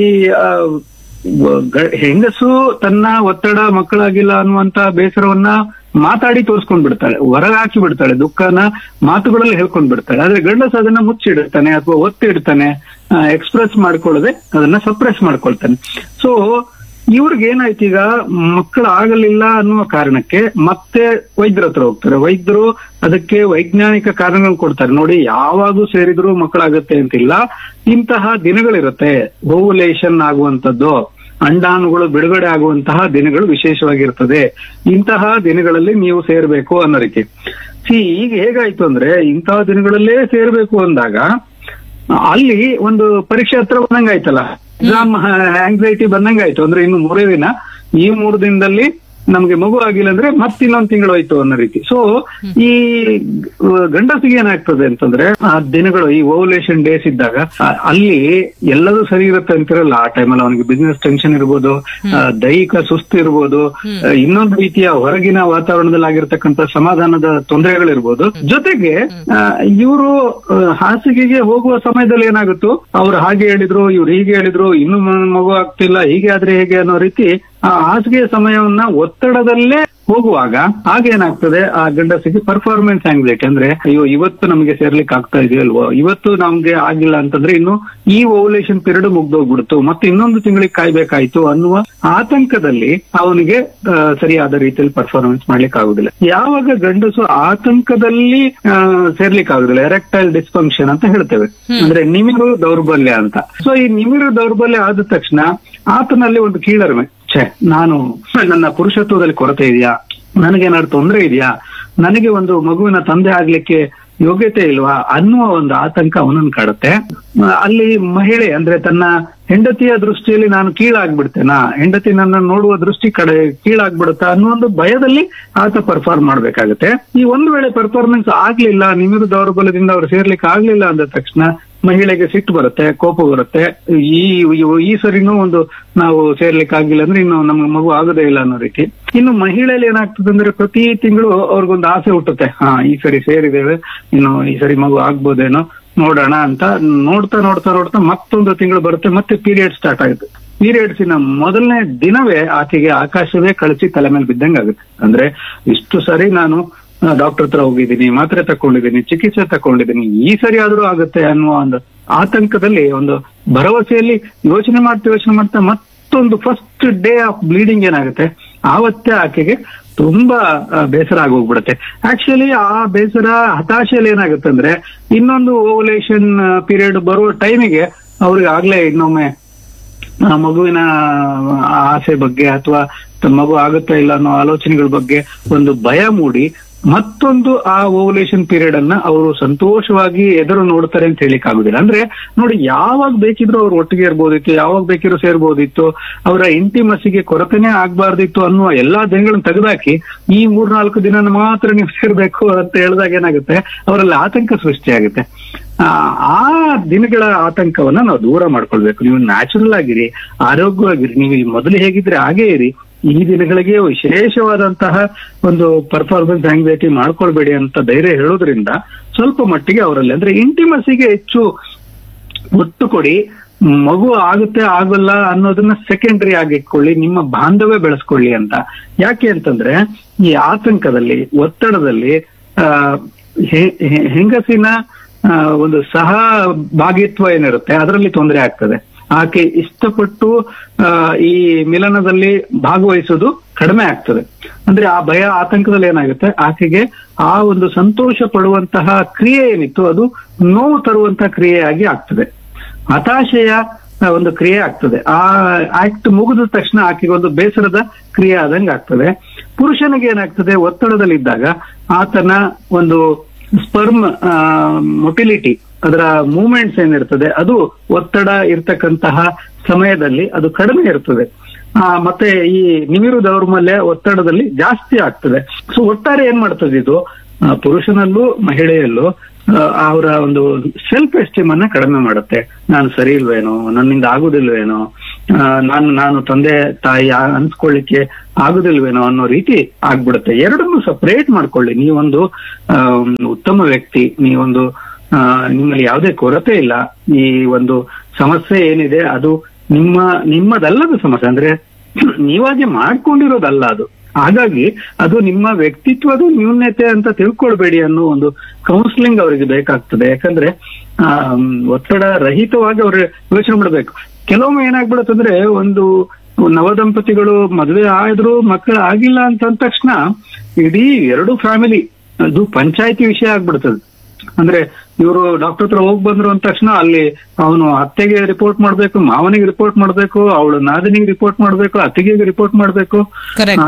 ಹೆಂಗಸು ತನ್ನ ಒತ್ತಡ, ಮಕ್ಕಳಾಗಿಲ್ಲ ಅನ್ನುವಂತ ಬೇಸರವನ್ನ ಮಾತಾಡಿ ತೋರ್ಸ್ಕೊಂಡ್ ಬಿಡ್ತಾಳೆ, ಹೊರಗಾಕಿ ಬಿಡ್ತಾಳೆ, ದುಃಖನ ಮಾತುಗಳಲ್ಲಿ ಹೇಳ್ಕೊಂಡ್ ಬಿಡ್ತಾಳೆ. ಆದ್ರೆ ಗಂಡಸ ಅದನ್ನ ಮುಚ್ಚಿಡ್ತಾನೆ ಅಥವಾ ಒತ್ತಿಡ್ತಾನೆ, ಎಕ್ಸ್ಪ್ರೆಸ್ ಮಾಡ್ಕೊಳ್ಳದೆ ಅದನ್ನ ಸಪ್ರೆಸ್ ಮಾಡ್ಕೊಳ್ತಾನೆ. ಸೊ ಇವ್ರಿಗೆ ಏನಾಯ್ತು, ಈಗ ಮಕ್ಕಳಾಗಲಿಲ್ಲ ಅನ್ನುವ ಕಾರಣಕ್ಕೆ ಮತ್ತೆ ವೈದ್ಯರ ಹತ್ರ ಹೋಗ್ತಾರೆ. ವೈದ್ಯರು ಅದಕ್ಕೆ ವೈಜ್ಞಾನಿಕ ಕಾರಣಗಳು ಕೊಡ್ತಾರೆ. ನೋಡಿ, ಯಾವಾಗೂ ಸೇರಿದ್ರು ಮಕ್ಕಳಾಗತ್ತೆ ಅಂತಿಲ್ಲ, ಇಂತಹ ದಿನಗಳಿರುತ್ತೆ, ಓವುಲೇಷನ್ ಆಗುವಂತದ್ದು, ಅಂಡಾಣುಗಳು ಬಿಡುಗಡೆ ಆಗುವಂತಹ ದಿನಗಳು ವಿಶೇಷವಾಗಿರ್ತದೆ. ಇಂತಹ ದಿನಗಳಲ್ಲಿ ನೀವು ಸೇರ್ಬೇಕು ಅನ್ನೋ ರೀತಿ. ಈಗ ಹೇಗಾಯ್ತು ಅಂದ್ರೆ ಇಂತಹ ದಿನಗಳಲ್ಲೇ ಸೇರ್ಬೇಕು ಅಂದಾಗ ಅಲ್ಲಿ ಒಂದು ಪರೀಕ್ಷೆ ಹತ್ರ ಬಂದಂಗಾಯ್ತಲ್ಲ, ಎಕ್ಸಾಮ್ ಆಂಗ್ಸೈಟಿ ಬಂದಂಗಾಯ್ತು. ಅಂದ್ರೆ ಇನ್ನು 3 ದಿನ, ಈ 3 ದಿನದಲ್ಲಿ ನಮ್ಗೆ ಮಗು ಆಗಿಲ್ಲ ಅಂದ್ರೆ ಮತ್ತಿನ್ನೊಂದು ತಿಂಗಳು ಹೋಯ್ತು ಅನ್ನೋ ರೀತಿ. ಸೊ ಈ ಗಂಡಸಿಗೆ ಏನಾಗ್ತದೆ ಅಂತಂದ್ರೆ ಆ ದಿನಗಳು, ಈ ಓವ್ಯುಲೇಷನ್ ಡೇಸ್ ಇದ್ದಾಗ ಅಲ್ಲಿ ಎಲ್ಲದೂ ಸರಿ ಇರುತ್ತೆ ಅಂತಿರಲ್ಲ. ಆ ಟೈಮಲ್ಲಿ ಅವನಿಗೆ ಬಿಸ್ನೆಸ್ ಟೆನ್ಷನ್ ಇರ್ಬೋದು, ದೈಹಿಕ ಸುಸ್ತು ಇರ್ಬೋದು, ಇನ್ನೊಂದು ರೀತಿಯ ಹೊರಗಿನ ವಾತಾವರಣದಲ್ಲಿ ಆಗಿರ್ತಕ್ಕಂಥ ಸಮಾಧಾನದ ತೊಂದರೆಗಳಿರ್ಬೋದು. ಜೊತೆಗೆ ಇವರು ಹಾಸಿಗೆಗೆ ಹೋಗುವ ಸಮಯದಲ್ಲಿ ಏನಾಗುತ್ತೋ, ಅವ್ರು ಹಾಗೆ ಹೇಳಿದ್ರು, ಇವ್ರು ಹೀಗೆ ಹೇಳಿದ್ರು, ಇನ್ನು ಮಗು ಆಗ್ತಿಲ್ಲ, ಹೀಗೆ ಆದ್ರೆ ಹೇಗೆ ಅನ್ನೋ ರೀತಿ ಆ ಹಾಸಿಗೆ ಸಮಯವನ್ನ ಒತ್ತಡದಲ್ಲೇ ಹೋಗುವಾಗ ಆಗೇನಾಗ್ತದೆ, ಆ ಗಂಡಸಿಗೆ ಪರ್ಫಾರ್ಮೆನ್ಸ್ ಆಂಗ್ಸೈಟಿ. ಅಂದ್ರೆ ಅಯ್ಯೋ ಇವತ್ತು ನಮಗೆ ಸೇರ್ಲಿಕ್ಕೆ ಆಗ್ತಾ ಇದೆಯಲ್ವೋ, ಇವತ್ತು ನಮ್ಗೆ ಆಗಿಲ್ಲ ಅಂತಂದ್ರೆ ಇನ್ನು ಈ ಓವ್ಯುಲೇಷನ್ ಪೀರಿಯಡ್ ಮುಗ್ದೋಗ್ಬಿಡ್ತು, ಮತ್ತೆ ಇನ್ನೊಂದು ತಿಂಗಳಿಗೆ ಕಾಯ್ಬೇಕಾಯ್ತು ಅನ್ನುವ ಆತಂಕದಲ್ಲಿ ಅವನಿಗೆ ಸರಿಯಾದ ರೀತಿಯಲ್ಲಿ ಪರ್ಫಾರ್ಮೆನ್ಸ್ ಮಾಡ್ಲಿಕ್ಕೆ ಆಗುದಿಲ್ಲ. ಯಾವಾಗ ಗಂಡಸು ಆತಂಕದಲ್ಲಿ ಸೇರ್ಲಿಕ್ಕೆ ಆಗುದಿಲ್ಲ, ಎರೆಕ್ಟೈಲ್ ಡಿಸ್ಫಂಕ್ಷನ್ ಅಂತ ಹೇಳ್ತೇವೆ, ಅಂದ್ರೆ ನಿಮಿರು ದೌರ್ಬಲ್ಯ ಅಂತ. ಸೊ ಈ ನಿಮಿರು ದೌರ್ಬಲ್ಯ ಆದ ತಕ್ಷಣ ಆತನಲ್ಲಿ ಒಂದು ಕೀಳರಿಮೆ, ನನ್ನ ಪುರುಷತ್ವದಲ್ಲಿ ಕೊರತೆ ಇದೆಯಾ, ನನಗೇನಾದ್ರು ತೊಂದರೆ ಇದೆಯಾ, ನನಗೆ ಒಂದು ಮಗುವಿನ ತಂದೆ ಆಗ್ಲಿಕ್ಕೆ ಯೋಗ್ಯತೆ ಇಲ್ವಾ ಅನ್ನುವ ಒಂದು ಆತಂಕ ಅವನನ್ನು ಕಾಡುತ್ತೆ. ಅಲ್ಲಿ ಮಹಿಳೆ ಅಂದ್ರೆ ತನ್ನ ಹೆಂಡತಿಯ ದೃಷ್ಟಿಯಲ್ಲಿ ನಾನು ಕೀಳಾಗ್ಬಿಡ್ತೇನಾ, ಹೆಂಡತಿ ನನ್ನ ನೋಡುವ ದೃಷ್ಟಿ ಕಡೆ ಕೀಳಾಗ್ಬಿಡುತ್ತಾ ಅನ್ನೋ ಒಂದು ಭಯದಲ್ಲಿ ಆತ ಪರ್ಫಾರ್ಮ್ ಮಾಡ್ಬೇಕಾಗತ್ತೆ. ಈ ಒಂದು ವೇಳೆ ಪರ್ಫಾರ್ಮೆನ್ಸ್ ಆಗ್ಲಿಲ್ಲ, ನಿಮಿರು ದೌರ್ಬಲ್ಯದಿಂದ ಅವ್ರು ಸೇರ್ಲಿಕ್ಕೆ ಆಗ್ಲಿಲ್ಲ ಅಂದ ತಕ್ಷಣ ಮಹಿಳೆಗೆ ಸಿಟ್ಟು ಬರುತ್ತೆ, ಕೋಪ ಬರುತ್ತೆ. ಈ ಸರಿನೂ ಒಂದು ನಾವು ಸೇರ್ಲಿಕ್ಕೆ ಆಗಿಲ್ಲ ಅಂದ್ರೆ ಇನ್ನು ನಮ್ಗೆ ಮಗು ಆಗೋದೇ ಇಲ್ಲ ಅನ್ನೋ ರೀತಿ. ಇನ್ನು ಮಹಿಳೆಯಲ್ಲಿ ಏನಾಗ್ತದೆ ಅಂದ್ರೆ ಪ್ರತಿ ತಿಂಗಳು ಅವ್ರಿಗೊಂದು ಆಸೆ ಹುಟ್ಟುತ್ತೆ, ಈ ಸರಿ ಸೇರಿದ್ದೇವೆ, ಇನ್ನು ಈ ಸರಿ ಮಗು ಆಗ್ಬೋದೇನೋ ನೋಡೋಣ ಅಂತ ನೋಡ್ತಾ ನೋಡ್ತಾ ನೋಡ್ತಾ ಮತ್ತೊಂದು ತಿಂಗಳು ಬರುತ್ತೆ, ಮತ್ತೆ ಪೀರಿಯಡ್ ಸ್ಟಾರ್ಟ್ ಆಗುತ್ತೆ. ಪೀರಿಯಡ್ಸಿನ ಮೊದಲನೇ ದಿನವೇ ಆಕೆಗೆ ಆಕಾಶವೇ ಕಳಚಿ ತಲೆ ಮೇಲೆ ಬಿದ್ದಂಗೆ ಆಗುತ್ತೆ. ಅಂದ್ರೆ ಇಷ್ಟು ಸರಿ ನಾನು ಡಾಕ್ಟರ್ ಹತ್ರ ಹೋಗಿದ್ದೀನಿ, ಮಾತ್ರೆ ತಕೊಂಡಿದ್ದೀನಿ, ಚಿಕಿತ್ಸೆ ತಕೊಂಡಿದ್ದೀನಿ, ಈ ಸರಿ ಆದ್ರೂ ಆಗುತ್ತೆ ಅನ್ನುವ ಒಂದು ಆತಂಕದಲ್ಲಿ, ಒಂದು ಭರವಸೆಯಲ್ಲಿ ಯೋಚನೆ ಮಾಡ್ತಾ ಮತ್ತೊಂದು ಫಸ್ಟ್ ಡೇ ಆಫ್ ಬ್ಲೀಡಿಂಗ್ ಏನಾಗುತ್ತೆ, ಆವತ್ತೇ ಆಕೆಗೆ ತುಂಬಾ ಬೇಸರ ಆಗೋಗ್ಬಿಡುತ್ತೆ. ಆಕ್ಚುಲಿ ಆ ಬೇಸರ ಹತಾಶೆಯಲ್ಲಿ ಏನಾಗುತ್ತೆ ಅಂದ್ರೆ ಇನ್ನೊಂದು ಓವ್ಯುಲೇಷನ್ ಪೀರಿಯಡ್ ಬರುವ ಟೈಮಿಗೆ ಅವ್ರಿಗೆ ಆಗ್ಲೇ ಇನ್ನೊಮ್ಮೆ ಮಗುವಿನ ಆಸೆ ಬಗ್ಗೆ ಅಥವಾ ಮಗು ಆಗುತ್ತಾ ಇಲ್ಲ ಅನ್ನೋ ಆಲೋಚನೆಗಳ ಬಗ್ಗೆ ಒಂದು ಭಯ ಮೂಡಿ ಮತ್ತೊಂದು ಆ ಓವ್ಯುಲೇಷನ್ ಪೀರಿಯಡ್ ಅನ್ನ ಅವರು ಸಂತೋಷವಾಗಿ ಎದುರು ನೋಡ್ತಾರೆ ಅಂತ ಹೇಳಿಕ್ ಆಗುದಿಲ್ಲ. ಅಂದ್ರೆ ನೋಡಿ, ಯಾವಾಗ ಬೇಕಿದ್ರು ಅವ್ರು ಒಟ್ಟಿಗೆ ಇರ್ಬೋದಿತ್ತು, ಯಾವಾಗ ಬೇಕಿದ್ರು ಸೇರ್ಬೋದಿತ್ತು, ಅವರ ಇಂಟಿಮಸಿಗೆ ಕೊರತೆನೇ ಆಗ್ಬಾರ್ದಿತ್ತು ಅನ್ನುವ ಎಲ್ಲಾ ದಿನಗಳನ್ನ ತೆಗೆದಾಕಿ ಈ 3-4 ದಿನ ಮಾತ್ರ ನೀವು ಸೇರ್ಬೇಕು ಅಂತ ಹೇಳಿದಾಗ ಏನಾಗುತ್ತೆ, ಅವರಲ್ಲಿ ಆತಂಕ ಸೃಷ್ಟಿಯಾಗುತ್ತೆ. ಆ ದಿನಗಳ ಆತಂಕವನ್ನ ನಾವು ದೂರ ಮಾಡ್ಕೊಳ್ಬೇಕು. ನೀವು ನ್ಯಾಚುರಲ್ ಆಗಿರಿ, ಆರೋಗ್ಯವಾಗಿರಿ, ನೀವು ಮೊದಲು ಹೇಗಿದ್ರೆ ಹಾಗೇ ಇರಿ. ಈ ದಿನಗಳಿಗೆ ವಿಶೇಷವಾದಂತಹ ಒಂದು ಪರ್ಫಾರ್ಮೆನ್ಸ್ ಆಂಗ್ಸೈಟಿ ಮಾಡ್ಕೊಳ್ಬೇಡಿ ಅಂತ ಧೈರ್ಯ ಹೇಳೋದ್ರಿಂದ ಸ್ವಲ್ಪ ಮಟ್ಟಿಗೆ ಅವರಲ್ಲಿ ಅಂದ್ರೆ ಇಂಟಿಮಸಿಗೆ ಹೆಚ್ಚು ಒತ್ತು ಕೊಡಿ. ಮಗು ಆಗುತ್ತೆ ಆಗೋಲ್ಲ ಅನ್ನೋದನ್ನ ಸೆಕೆಂಡರಿ ಆಗಿ ಇಟ್ಕೊಳ್ಳಿ, ನಿಮ್ಮ ಬಾಂಧವ್ಯ ಬೆಳೆಸ್ಕೊಳ್ಳಿ ಅಂತ. ಯಾಕೆ ಅಂತಂದ್ರೆ ಈ ಆತಂಕದಲ್ಲಿ, ಒತ್ತಡದಲ್ಲಿ ಹೆಂಗಸಿನ ಒಂದು ಸಹ ಭಾಗಿತ್ವ ಏನಿರುತ್ತೆ ಅದರಲ್ಲಿ ತೊಂದರೆ ಆಗ್ತದೆ. ಆಕೆ ಇಷ್ಟಪಟ್ಟು ಈ ಮಿಲನದಲ್ಲಿ ಭಾಗವಹಿಸೋದು ಕಡಿಮೆ ಆಗ್ತದೆ. ಅಂದ್ರೆ ಆ ಭಯ ಆತಂಕದಲ್ಲಿ ಏನಾಗುತ್ತೆ, ಆಕೆಗೆ ಆ ಒಂದು ಸಂತೋಷ ಪಡುವಂತಹ ಕ್ರಿಯೆ ಏನಿತ್ತು ಅದು ನೋವು ತರುವಂತಹ ಕ್ರಿಯೆಯಾಗಿ ಆಗ್ತದೆ, ಹತಾಶೆಯ ಒಂದು ಕ್ರಿಯೆ ಆಗ್ತದೆ. ಆ ಆಕ್ಟ್ ಮುಗಿದ ತಕ್ಷಣ ಆಕೆಗೆ ಒಂದು ಬೇಸರದ ಕ್ರಿಯೆ ಆದಂಗೆ ಆಗ್ತದೆ. ಪುರುಷನಿಗೆ ಏನಾಗ್ತದೆ, ಒತ್ತಡದಲ್ಲಿದ್ದಾಗ ಆತನ ಒಂದು ಸ್ಪರ್ಮ್ ಮೊಟಿಲಿಟಿ, ಅದರ ಮೂವ್ಮೆಂಟ್ಸ್ ಏನಿರ್ತದೆ ಅದು ಒತ್ತಡ ಇರ್ತಕ್ಕಂತಹ ಸಮಯದಲ್ಲಿ ಅದು ಕಡಿಮೆ ಇರ್ತದೆ. ಮತ್ತೆ ಈ ನಿಮಿರು ದೌರ್ಬಲ್ಯ ಒತ್ತಡದಲ್ಲಿ ಜಾಸ್ತಿ ಆಗ್ತದೆ. ಸೊ ಒಟ್ಟಾರೆ ಏನ್ ಮಾಡ್ತದೆ ಇದು, ಪುರುಷನಲ್ಲೂ ಮಹಿಳೆಯಲ್ಲೂ ಅವರ ಒಂದು ಸೆಲ್ಫ್ ಎಸ್ಟೀಮ್ ಅನ್ನ ಕಡಿಮೆ ಮಾಡುತ್ತೆ. ನಾನು ಸರಿ ಇಲ್ವೇನೋ, ನನ್ನಿಂದ ಆಗುದಿಲ್ವೇನೋ, ನಾನು ತಂದೆ ತಾಯಿ ಅನ್ಸ್ಕೊಳ್ಳಿಕ್ಕೆ ಆಗುದಿಲ್ವೇನೋ ಅನ್ನೋ ರೀತಿ ಆಗ್ಬಿಡುತ್ತೆ. ಎರಡನ್ನೂ ಸಪರೇಟ್ ಮಾಡ್ಕೊಳ್ಳಿ. ನೀವೊಂದು ಉತ್ತಮ ವ್ಯಕ್ತಿ, ನೀವೊಂದು ನಿಮ್ಮಲ್ಲಿ ಯಾವುದೇ ಕೊರತೆ ಇಲ್ಲ. ಈ ಒಂದು ಸಮಸ್ಯೆ ಏನಿದೆ ಅದು ನಿಮ್ಮದಲ್ಲದ ಸಮಸ್ಯೆ, ಅಂದ್ರೆ ನೀವಾಗೆ ಮಾಡ್ಕೊಂಡಿರೋದಲ್ಲ ಅದು. ಹಾಗಾಗಿ ಅದು ನಿಮ್ಮ ವ್ಯಕ್ತಿತ್ವದ ನ್ಯೂನ್ಯತೆ ಅಂತ ತಿಳ್ಕೊಳ್ಬೇಡಿ ಅನ್ನೋ ಒಂದು ಕೌನ್ಸಿಲಿಂಗ್ ಅವರಿಗೆ ಬೇಕಾಗ್ತದೆ. ಯಾಕಂದ್ರೆ ಒತ್ತಡ ರಹಿತವಾಗಿ ಅವ್ರು ಯೋಚನೆ ಮಾಡಬೇಕು. ಕೆಲವೊಮ್ಮೆ ಏನಾಗ್ಬಿಡುತ್ತಂದ್ರೆ, ಒಂದು ನವದಂಪತಿಗಳು ಮದುವೆ ಆದ್ರೂ ಮಕ್ಕಳು ಆಗಿಲ್ಲ ಅಂತ ಅಂದ ತಕ್ಷಣ ಇಡೀ 2 ಫ್ಯಾಮಿಲಿ ಅದು ಪಂಚಾಯತಿ ವಿಷಯ ಆಗ್ಬಿಡ್ತದೆ. ಅಂದ್ರೆ ಇವರು ಡಾಕ್ಟರ್ ಹತ್ರ ಹೋಗ್ ಬಂದ್ರು ಅಂದ ತಕ್ಷಣ ಅಲ್ಲಿ ಅವನು ಅತ್ತೆಗೆ ರಿಪೋರ್ಟ್ ಮಾಡ್ಬೇಕು, ಮಾವನಿಗೆ ರಿಪೋರ್ಟ್ ಮಾಡ್ಬೇಕು, ಅವಳು ನಾದಿನಿಗೆ ರಿಪೋರ್ಟ್ ಮಾಡ್ಬೇಕು, ಅತ್ತಿಗೆಗೆ ರಿಪೋರ್ಟ್ ಮಾಡ್ಬೇಕು. Correct.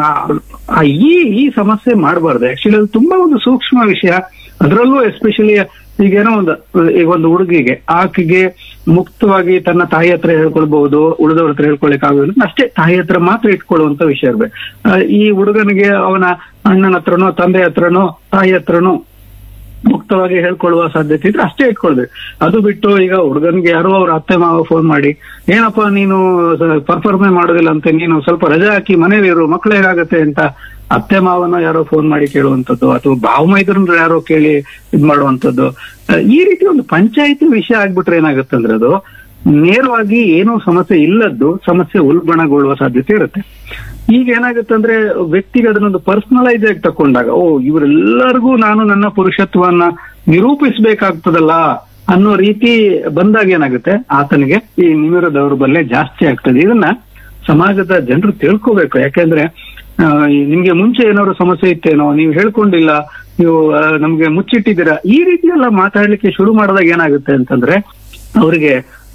ಈ ಸಮಸ್ಯೆ ಮಾಡಬಾರ್ದು. ಆಕ್ಚುಲಿ ಅದು ತುಂಬಾ ಒಂದು ಸೂಕ್ಷ್ಮ ವಿಷಯ. ಅದರಲ್ಲೂ ಎಸ್ಪೆಷಲಿ ಈಗೇನೋ ಈಗ ಒಂದು ಹುಡುಗಿಗೆ ಆಕೆಗೆ ಮುಕ್ತವಾಗಿ ತನ್ನ ತಾಯಿ ಹತ್ರ ಹೇಳ್ಕೊಳ್ಬಹುದು, ಉಳಿದವ್ರ ಹತ್ರ ಹೇಳ್ಕೊಳ್ಲಿಕ್ಕೆ ಆಗೋದಿಲ್ಲ, ಅಷ್ಟೇ ತಾಯಿ ಹತ್ರ ಮಾತ್ರ ಇಟ್ಕೊಳ್ಳುವಂತ ವಿಷಯ ಇರ್ಬೇಕು. ಈ ಹುಡುಗನಿಗೆ ಅವನ ಅಣ್ಣನ ಹತ್ರನೋ ತಂದೆ ಹತ್ರನೋ ತಾಯಿ ಹತ್ರನೋ ಮುಕ್ತವಾಗಿ ಹೇಳ್ಕೊಳ್ಳುವ ಸಾಧ್ಯತೆ ಇದ್ರೆ ಅಷ್ಟೇ ಇಟ್ಕೊಳ್ಬೇಕು. ಅದು ಬಿಟ್ಟು ಈಗ ಹುಡುಗನ್ಗೆ ಯಾರೋ ಅವ್ರ ಅತ್ತೆ ಮಾವ ಫೋನ್ ಮಾಡಿ, ಏನಪ್ಪಾ ನೀನು ಪರ್ಫಾರ್ಮೆ ಮಾಡೋದಿಲ್ಲ ಅಂತ, ನೀನು ಸ್ವಲ್ಪ ರಜೆ ಹಾಕಿ ಮನೇಲಿ ಇರು, ಮಕ್ಳು ಹೇಗಾಗತ್ತೆ ಅಂತ ಅತ್ತೆ ಮಾವನ ಯಾರೋ ಫೋನ್ ಮಾಡಿ ಕೇಳುವಂಥದ್ದು, ಅಥವಾ ಭಾವಮೈದ್ರನ್ನ ಯಾರೋ ಕೇಳಿ ಇದ್ ಮಾಡುವಂಥದ್ದು, ಈ ರೀತಿ ಒಂದು ಪಂಚಾಯಿತಿ ವಿಷಯ ಆಗ್ಬಿಟ್ರೆ ಏನಾಗುತ್ತಂದ್ರೆ ಅದು ನೇರವಾಗಿ ಏನೋ ಸಮಸ್ಯೆ ಇಲ್ಲದ್ದು ಸಮಸ್ಯೆ ಉಲ್ಬಣಗೊಳ್ಳುವ ಸಾಧ್ಯತೆ ಇರುತ್ತೆ. ಈಗ ಏನಾಗುತ್ತಂದ್ರೆ ವ್ಯಕ್ತಿಗೆ ಅದನ್ನೊಂದು ಪರ್ಸನಲೈಸ್ ಆಗಿ ತಕೊಂಡಾಗ, ಇವರೆಲ್ಲರಿಗೂ ನಾನು ನನ್ನ ಪುರುಷತ್ವವನ್ನ ನಿರೂಪಿಸಬೇಕಾಗ್ತದಲ್ಲ ಅನ್ನೋ ರೀತಿ ಬಂದಾಗ ಏನಾಗುತ್ತೆ, ಆತನಿಗೆ ಈ ನಿಮಿರ ದೌರ್ಬಲ್ಯ ಜಾಸ್ತಿ ಆಗ್ತದೆ. ಇದನ್ನ ಸಮಾಜದ ಜನರು ತಿಳ್ಕೋಬೇಕು. ಯಾಕೆಂದ್ರೆ ನಿಮ್ಗೆ ಮುಂಚೆ ಏನಾದ್ರು ಸಮಸ್ಯೆ ಇತ್ತೇನೋ, ನೀವು ಹೇಳ್ಕೊಂಡಿಲ್ಲ, ನೀವು ನಮ್ಗೆ ಮುಚ್ಚಿಟ್ಟಿದ್ದೀರಾ, ಈ ರೀತಿ ಎಲ್ಲ ಮಾತಾಡ್ಲಿಕ್ಕೆ ಶುರು ಮಾಡಿದಾಗ ಏನಾಗುತ್ತೆ ಅಂತಂದ್ರೆ ಅವರಿಗೆ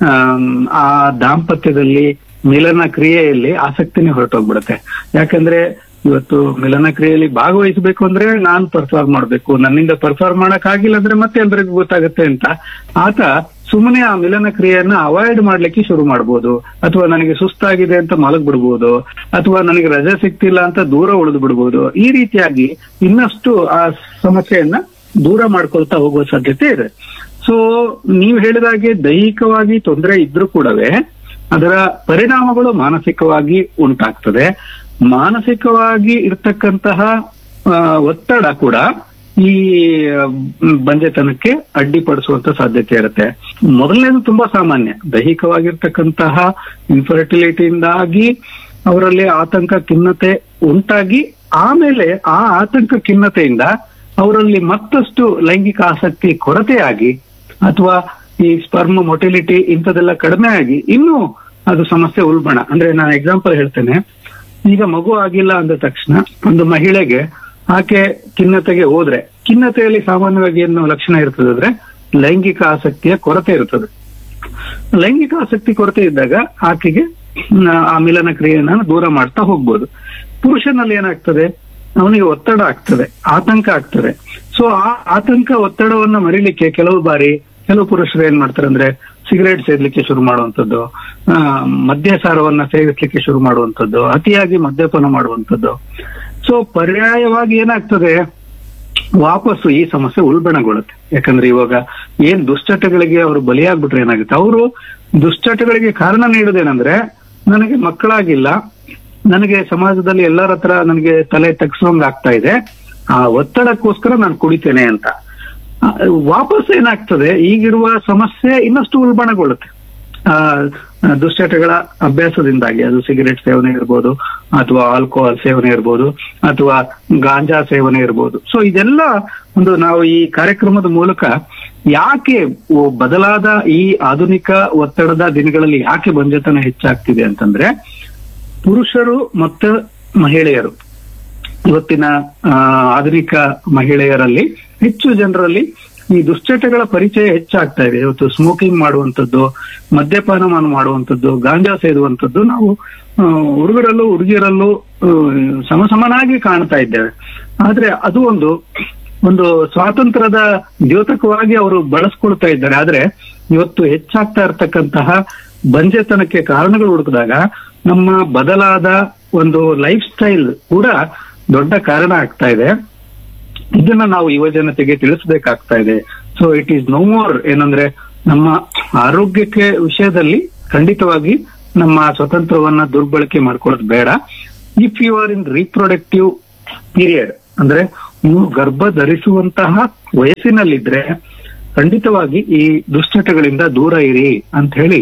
ಆ ದಾಂಪತ್ಯದಲ್ಲಿ ಮಿಲನ ಕ್ರಿಯೆಯಲ್ಲಿ ಆಸಕ್ತಿನೇ ಹೊರಟೋಗ್ಬಿಡುತ್ತೆ. ಯಾಕಂದ್ರೆ ಇವತ್ತು ಮಿಲನ ಕ್ರಿಯೆಯಲ್ಲಿ ಭಾಗವಹಿಸಬೇಕು ಅಂದ್ರೆ ನಾನ್ ಪರ್ಫಾರ್ಮ್ ಮಾಡ್ಬೇಕು, ನನ್ನಿಂದ ಪರ್ಫಾರ್ಮ್ ಮಾಡಕ್ ಆಗಿಲ್ಲ ಅಂದ್ರೆ ಮತ್ತೆ ಎಲ್ರಿಗೂ ಗೊತ್ತಾಗುತ್ತೆ ಅಂತ ಆತ ಸುಮ್ಮನೆ ಆ ಮಿಲನ ಕ್ರಿಯೆಯನ್ನ ಅವಾಯ್ಡ್ ಮಾಡ್ಲಿಕ್ಕೆ ಶುರು ಮಾಡ್ಬೋದು, ಅಥವಾ ನನಗೆ ಸುಸ್ತಾಗಿದೆ ಅಂತ ಮಲಗ್ ಬಿಡ್ಬೋದು, ಅಥವಾ ನನಗೆ ರಜೆ ಸಿಗ್ತಿಲ್ಲ ಅಂತ ದೂರ ಉಳಿದು ಬಿಡ್ಬೋದು. ಈ ರೀತಿಯಾಗಿ ಇನ್ನಷ್ಟು ಆ ಸಮಸ್ಯೆಯನ್ನ ದೂರ ಮಾಡ್ಕೊಳ್ತಾ ಹೋಗುವ ಸಾಧ್ಯತೆ ಇದೆ. ಸೊ ನೀವು ಹೇಳಿದಾಗೆ ದೈಹಿಕವಾಗಿ ತೊಂದರೆ ಇದ್ರೂ ಕೂಡವೇ ಅದರ ಪರಿಣಾಮಗಳು ಮಾನಸಿಕವಾಗಿ ಉಂಟಾಗ್ತದೆ. ಮಾನಸಿಕವಾಗಿ ಇರ್ತಕ್ಕಂತಹ ಒತ್ತಡ ಕೂಡ ಈ ಬಂಜೆತನಕ್ಕೆ ಅಡ್ಡಿಪಡಿಸುವಂತ ಸಾಧ್ಯತೆ ಇರುತ್ತೆ. ಮೊದಲನೇದು ತುಂಬಾ ಸಾಮಾನ್ಯ, ದೈಹಿಕವಾಗಿರ್ತಕ್ಕಂತಹ ಇನ್ಫರ್ಟಿಲಿಟಿಯಿಂದಾಗಿ ಅವರಲ್ಲಿ ಆತಂಕ ಖಿನ್ನತೆ ಉಂಟಾಗಿ ಆಮೇಲೆ ಆ ಆತಂಕ ಖಿನ್ನತೆಯಿಂದ ಅವರಲ್ಲಿ ಮತ್ತಷ್ಟು ಲೈಂಗಿಕ ಆಸಕ್ತಿ ಕೊರತೆಯಾಗಿ ಅಥವಾ ಈ ಸ್ಪರ್ಮ್ ಮೊಟಿಲಿಟಿ ಇಂಥದೆಲ್ಲ ಕಡಿಮೆ ಆಗಿ ಇನ್ನೂ ಅದು ಸಮಸ್ಯೆ ಉಲ್ಬಣ. ಅಂದ್ರೆ ನಾನು ಎಕ್ಸಾಂಪಲ್ ಹೇಳ್ತೇನೆ. ಈಗ ಮಗು ಆಗಿಲ್ಲ ಅಂದ ತಕ್ಷಣ ಒಂದು ಮಹಿಳೆಗೆ ಆಕೆ ಖಿನ್ನತೆಗೆ ಹೋದ್ರೆ, ಖಿನ್ನತೆಯಲ್ಲಿ ಸಾಮಾನ್ಯವಾಗಿ ಏನು ಲಕ್ಷಣ ಇರ್ತದೆ ಅಂದ್ರೆ ಲೈಂಗಿಕ ಆಸಕ್ತಿಯ ಕೊರತೆ ಇರ್ತದೆ. ಲೈಂಗಿಕ ಆಸಕ್ತಿ ಕೊರತೆ ಇದ್ದಾಗ ಆಕೆಗೆ ಆ ಮಿಲನ ಕ್ರಿಯೆಯನ್ನ ದೂರ ಮಾಡ್ತಾ ಹೋಗ್ಬೋದು. ಪುರುಷನಲ್ಲಿ ಏನಾಗ್ತದೆ, ಅವನಿಗೆ ಒತ್ತಡ ಆಗ್ತದೆ, ಆತಂಕ ಆಗ್ತದೆ. ಸೊ ಆ ಆತಂಕ ಒತ್ತಡವನ್ನ ಮರಿಲಿಕ್ಕೆ ಕೆಲವು ಪುರುಷರು ಏನ್ ಮಾಡ್ತಾರೆ ಅಂದ್ರೆ ಸಿಗರೇಟ್ ಸೇದಲಿಕ್ಕೆ ಶುರು ಮಾಡುವಂಥದ್ದು, ಮದ್ಯಸಾರವನ್ನ ಸೇವಿಸ್ಲಿಕ್ಕೆ ಶುರು ಮಾಡುವಂಥದ್ದು, ಅತಿಯಾಗಿ ಮದ್ಯಪಾನ ಮಾಡುವಂಥದ್ದು. ಸೊ ಪರ್ಯಾಯವಾಗಿ ಏನಾಗ್ತದೆ, ವಾಪಸ್ಸು ಈ ಸಮಸ್ಯೆ ಉಲ್ಬಣಗೊಳ್ಳುತ್ತೆ. ಯಾಕಂದ್ರೆ ಇವಾಗ ಏನ್ ದುಶ್ಚಟಗಳಿಗೆ ಅವರು ಬಲಿಯಾಗ್ಬಿಟ್ರೆ ಏನಾಗುತ್ತೆ, ಅವರು ದುಶ್ಚಟಗಳಿಗೆ ಕಾರಣ ನೀಡೋದೇನಂದ್ರೆ ನನಗೆ ಮಕ್ಕಳಾಗಿಲ್ಲ, ನನಗೆ ಸಮಾಜದಲ್ಲಿ ಎಲ್ಲರ ಹತ್ರ ನನಗೆ ತಲೆ ತಗ್ಸೋಂಗ್ ಆಗ್ತಾ ಇದೆ, ಆ ಒತ್ತಡಕ್ಕೋಸ್ಕರ ನಾನು ಕುಡಿತೇನೆ ಅಂತ. ವಾಪಸ್ ಏನಾಗ್ತದೆ, ಈಗಿರುವ ಸಮಸ್ಯೆ ಇನ್ನಷ್ಟು ಉಲ್ಬಣಗೊಳ್ಳುತ್ತೆ. ದುಶ್ಚಟಗಳ ಅಭ್ಯಾಸದಿಂದಾಗಿ, ಅದು ಸಿಗರೇಟ್ ಸೇವನೆ ಇರ್ಬೋದು, ಅಥವಾ ಆಲ್ಕೋಹಾಲ್ ಸೇವನೆ ಇರ್ಬೋದು, ಅಥವಾ ಗಾಂಜಾ ಸೇವನೆ ಇರ್ಬೋದು. ಸೊ ಇದೆಲ್ಲ ಒಂದು ನಾವು ಈ ಕಾರ್ಯಕ್ರಮದ ಮೂಲಕ ಯಾಕೆ ಬದಲಾದ ಈ ಆಧುನಿಕ ಒತ್ತಡದ ದಿನಗಳಲ್ಲಿ ಯಾಕೆ ಬಂಜೆತನ ಹೆಚ್ಚಾಗ್ತಿದೆ ಅಂತಂದ್ರೆ, ಪುರುಷರು ಮತ್ತು ಮಹಿಳೆಯರು, ಇವತ್ತಿನ ಆಧುನಿಕ ಮಹಿಳೆಯರಲ್ಲಿ ಹೆಚ್ಚು ಜನರಲ್ಲಿ ಈ ದುಶ್ಚಟಗಳ ಪರಿಚಯ ಹೆಚ್ಚಾಗ್ತಾ ಇದೆ. ಇವತ್ತು ಸ್ಮೋಕಿಂಗ್ ಮಾಡುವಂಥದ್ದು, ಮದ್ಯಪಾನ ಮಾಡುವಂಥದ್ದು, ಗಾಂಜಾ ಸೇದುವಂಥದ್ದು ನಾವು ಹುಡುಗರಲ್ಲೂ ಹುಡುಗಿಯರಲ್ಲೂ ಸಮನಾಗಿ ಕಾಣ್ತಾ ಇದ್ದೇವೆ. ಆದ್ರೆ ಅದು ಒಂದು ಸ್ವಾತಂತ್ರ್ಯದ ದ್ಯೋತಕವಾಗಿ ಅವರು ಬಳಸ್ಕೊಳ್ತಾ ಇದ್ದಾರೆ. ಆದ್ರೆ ಇವತ್ತು ಹೆಚ್ಚಾಗ್ತಾ ಇರತಕ್ಕಂತಹ ಬಂಜೆತನಕ್ಕೆ ಕಾರಣಗಳು ಹುಡುಕಿದಾಗ ನಮ್ಮ ಬದಲಾದ ಒಂದು ಲೈಫ್ ಸ್ಟೈಲ್ ಕೂಡ ದೊಡ್ಡ ಕಾರಣ ಆಗ್ತಾ ಇದೆ. ಇದನ್ನ ನಾವು ಯುವ ಜನತೆಗೆ ತಿಳಿಸಬೇಕಾಗ್ತಾ ಇದೆ. So it is no more ಏನಂದ್ರೆ ನಮ್ಮ ಆರೋಗ್ಯಕ್ಕೆ ವಿಷಯದಲ್ಲಿ ಖಂಡಿತವಾಗಿ ನಮ್ಮ ಸ್ವತಂತ್ರವನ್ನ ದುರ್ಬಳಕೆ ಮಾಡ್ಕೊಳ್ಳೋದು ಬೇಡ. If you are in reproductive period, ಅಂದ್ರೆ ನೀವು ಗರ್ಭ ಧರಿಸುವಂತಹ ವಯಸ್ಸಿನಲ್ಲಿದ್ರೆ ಖಂಡಿತವಾಗಿ ಈ ದುಶ್ಚಟಗಳಿಂದ ದೂರ ಇರಿ ಅಂತ ಹೇಳಿ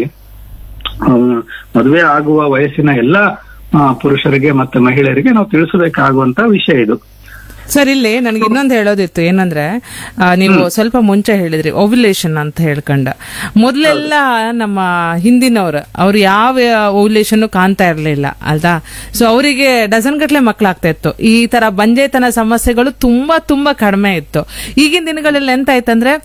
ಮದುವೆ ಆಗುವ ವಯಸ್ಸಿನ ಎಲ್ಲಾ ಪುರುಷರಿಗೆ ಮತ್ತೆ ಮಹಿಳೆಯರಿಗೆ ನಾವು ತಿಳಿಸಬೇಕಾಗುವಂತ ವಿಷಯ ಇದು. ಸರ್ ಇಲ್ಲಿ ನನಗೆ ಇನ್ನೊಂದು ಹೇಳೋದಿತ್ತು ಏನಂದ್ರೆ ನೀವು ಸ್ವಲ್ಪ ಮುಂಚೆ ಹೇಳಿದ್ರಿ ಓವ್ಯುಲೇಷನ್ ಅಂತ ಹೇಳ್ಕೊಂಡ ಮೊದ್ಲೆಲ್ಲ ನಮ್ಮ ಹಿಂದಿನವ್ರು ಅವ್ರು ಯಾವ ಓವ್ಯುಲೇಷನ್ ಕಾಣ್ತಾ ಇರ್ಲಿಲ್ಲ ಅಲ್ವಾ. ಸೊ ಅವರಿಗೆ ಡಜನ್ ಗಟ್ಲೆ ಮಕ್ಕಳಾಗ್ತಾ ಇತ್ತು. ಈ ತರ ಬಂಜೆತನ ಸಮಸ್ಯೆಗಳು ತುಂಬಾ ತುಂಬಾ ಕಡಿಮೆ ಇತ್ತು. ಈಗಿನ ದಿನಗಳಲ್ಲಿ ಎಂತ ಆಯ್ತಂದ್ರೆ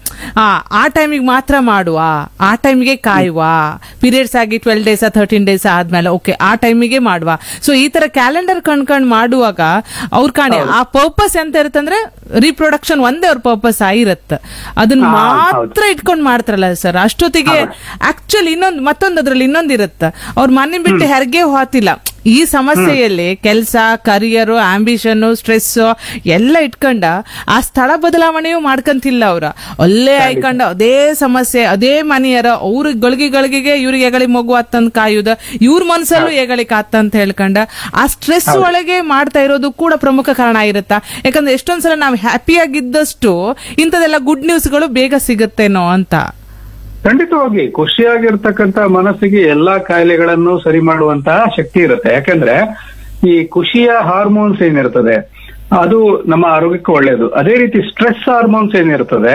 ಆ ಟೈಮಿಗೆ ಮಾತ್ರ ಮಾಡುವ, ಆ ಟೈಮಿಗೆ ಕಾಯುವ, ಪೀರಿಯಡ್ಸ್ ಆಗಿ 12 ಡೇಸ್ 13 ಡೇಸ್ ಆದ್ಮೇಲೆ ಓಕೆ ಆ ಟೈಮಿಗೆ ಮಾಡುವ. ಸೊ ಈ ತರ ಕ್ಯಾಲೆಂಡರ್ ಕಂಡ್ಕೊಂಡ್ ಮಾಡುವಾಗ ಅವ್ರ ಕಾಣಿ ಆ ಪರ್ಪಸ್ ಎಂತ ಇರುತ್ತಂದ್ರೆ ರೀಪ್ರೊಡಕ್ಷನ್ ಒಂದೇ ಅವ್ರ ಪರ್ಪಸ್ ಆಗಿರತ್ತ. ಅದನ್ನ ಮಾತ್ರ ಇಟ್ಕೊಂಡ್ ಮಾಡ್ತಾರಲ್ಲ ಸರ್, ಅಷ್ಟೊತ್ತಿಗೆ ಆಕ್ಚುಲಿ ಮತ್ತೊಂದು ಅದ್ರಲ್ಲಿ ಇನ್ನೊಂದಿರತ್ತ, ಅವ್ರ ಮನೆ ಬಿಟ್ಟು ಹೆರಿಗೆ ಹೋತಿಲ್ಲ. ಈ ಸಮಸ್ಯೆಯಲ್ಲಿ ಕೆಲಸ, ಕರಿಯರ್, ಆಂಬಿಷನ್, ಸ್ಟ್ರೆಸ್ ಎಲ್ಲ ಇಟ್ಕೊಂಡ ಆ ಸ್ಥಳ ಬದಲಾವಣೆಯೂ ಮಾಡ್ಕಂತಿಲ್ಲ. ಅವ್ರ ಅಲ್ಲೇ ಆಯ್ಕೊಂಡ ಅದೇ ಸಮಸ್ಯೆ, ಅದೇ ಮನೆಯರ ಅವ್ರ ಗಳಿಗೆಗೆ ಇವ್ರಿಗೆ ಎಗಳಿ ಮಗು ಅತ್ತಂತ ಕಾಯುದ, ಇವ್ರ ಮನ್ಸಲ್ಲೂ ಎಗಳಿಕ್ ಆತಂತ ಹೇಳ್ಕೊಂಡ ಆ ಸ್ಟ್ರೆಸ್ ಒಳಗೆ ಮಾಡ್ತಾ ಇರೋದು ಕೂಡ ಪ್ರಮುಖ ಕಾರಣ ಆಗಿರುತ್ತ. ಯಾಕಂದ್ರೆ ಎಷ್ಟೊಂದ್ಸಲ ನಾವು ಹ್ಯಾಪಿಯಾಗಿದ್ದಷ್ಟು ಇಂಥದೆಲ್ಲ ಗುಡ್ ನ್ಯೂಸ್ಗಳು ಬೇಗ ಸಿಗುತ್ತೇನೋ ಅಂತ. ಖಂಡಿತವಾಗಿ ಖುಷಿಯಾಗಿರ್ತಕ್ಕಂತ ಮನಸ್ಸಿಗೆ ಎಲ್ಲಾ ಕಾಯಿಲೆಗಳನ್ನು ಸರಿ ಮಾಡುವಂತಹ ಶಕ್ತಿ ಇರುತ್ತೆ. ಯಾಕಂದ್ರೆ ಈ ಖುಷಿಯ ಹಾರ್ಮೋನ್ಸ್ ಏನಿರ್ತದೆ ಅದು ನಮ್ಮ ಆರೋಗ್ಯಕ್ಕೆ ಒಳ್ಳೆಯದು. ಅದೇ ರೀತಿ ಸ್ಟ್ರೆಸ್ ಹಾರ್ಮೋನ್ಸ್ ಏನಿರ್ತದೆ,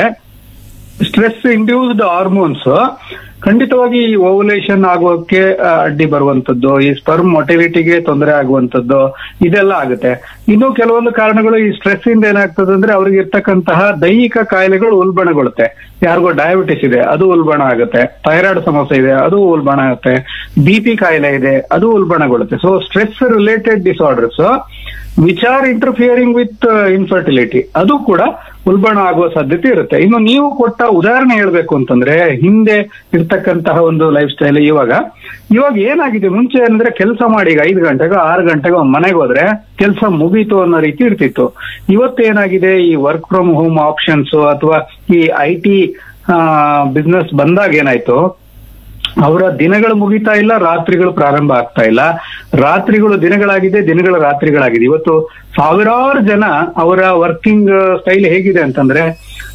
ಸ್ಟ್ರೆಸ್ ಇಂಡ್ಯೂಸ್ಡ್ ಹಾರ್ಮೋನ್ಸ್ ಖಂಡಿತವಾಗಿ ಈ ಓವ್ಯುಲೇಷನ್ ಆಗೋಕೆ ಅಡ್ಡಿ ಬರುವಂತದ್ದು, ಈ ಸ್ಪರ್ಮ್ ಮೊಟಿಲಿಟಿಗೆ ತೊಂದರೆ ಆಗುವಂತದ್ದು ಇದೆಲ್ಲ ಆಗುತ್ತೆ. ಇನ್ನು ಕೆಲವೊಂದು ಕಾರಣಗಳು ಈ ಸ್ಟ್ರೆಸ್ ಇಂದ ಏನಾಗ್ತದೆ ಅಂದ್ರೆ ಅವ್ರಿಗೆ ಇರ್ತಕ್ಕಂತಹ ದೈಹಿಕ ಕಾಯಿಲೆಗಳು ಉಲ್ಬಣಗೊಳ್ಳುತ್ತೆ. ಯಾರಿಗೋ ಡಯಾಬಿಟಿಸ್ ಇದೆ ಅದು ಉಲ್ಬಣ ಆಗುತ್ತೆ, ಥೈರಾಯ್ಡ್ ಸಮಸ್ಯೆ ಇದೆ ಅದು ಉಲ್ಬಣ ಆಗುತ್ತೆ, BP ಕಾಯಿಲೆ ಇದೆ ಅದು ಉಲ್ಬಣಗೊಳ್ಳುತ್ತೆ. So stress related disorders which are interfering with infertility ಅದು ಕೂಡ ಉಲ್ಬಣ ಆಗುವ ಸಾಧ್ಯತೆ ಇರುತ್ತೆ. ಇನ್ನು ನೀವು ಕೊಟ್ಟ ಉದಾಹರಣೆ ಹೇಳ್ಬೇಕು ಅಂತಂದ್ರೆ ಹಿಂದೆ ಇರ್ತಕ್ಕಂತಹ ಒಂದು ಲೈಫ್ ಸ್ಟೈಲ್ ಇವಾಗ ಏನಾಗಿದೆ, ಮುಂಚೆ ಅಂದ್ರೆ ಕೆಲಸ ಮಾಡಿ ಈಗ 5 ಗಂಟೆಗೋ 6 ಗಂಟೆಗೋ ಮನೆಗೆ ಹೋದ್ರೆ ಕೆಲಸ ಮುಗೀತು ಅನ್ನೋ ರೀತಿ ಇರ್ತಿತ್ತು. ಇವತ್ತೇನಾಗಿದೆ, ಈ ವರ್ಕ್ ಫ್ರಮ್ ಹೋಮ್ ಆಪ್ಷನ್ಸ್ ಅಥವಾ ಈ IT ಬಿಸ್ನೆಸ್ ಬಂದಾಗ ಏನಾಯ್ತು, ಅವರ ದಿನಗಳು ಮುಗಿತಾ ಇಲ್ಲ, ರಾತ್ರಿಗಳು ಪ್ರಾರಂಭ ಆಗ್ತಾ ಇಲ್ಲ, ರಾತ್ರಿಗಳು ದಿನಗಳಾಗಿದೆ, ದಿನಗಳ ರಾತ್ರಿಗಳಾಗಿದೆ. ಇವತ್ತು ಸಾವಿರಾರು ಜನ ಅವರ ವರ್ಕಿಂಗ್ ಸ್ಟೈಲ್ ಹೇಗಿದೆ ಅಂತಂದ್ರೆ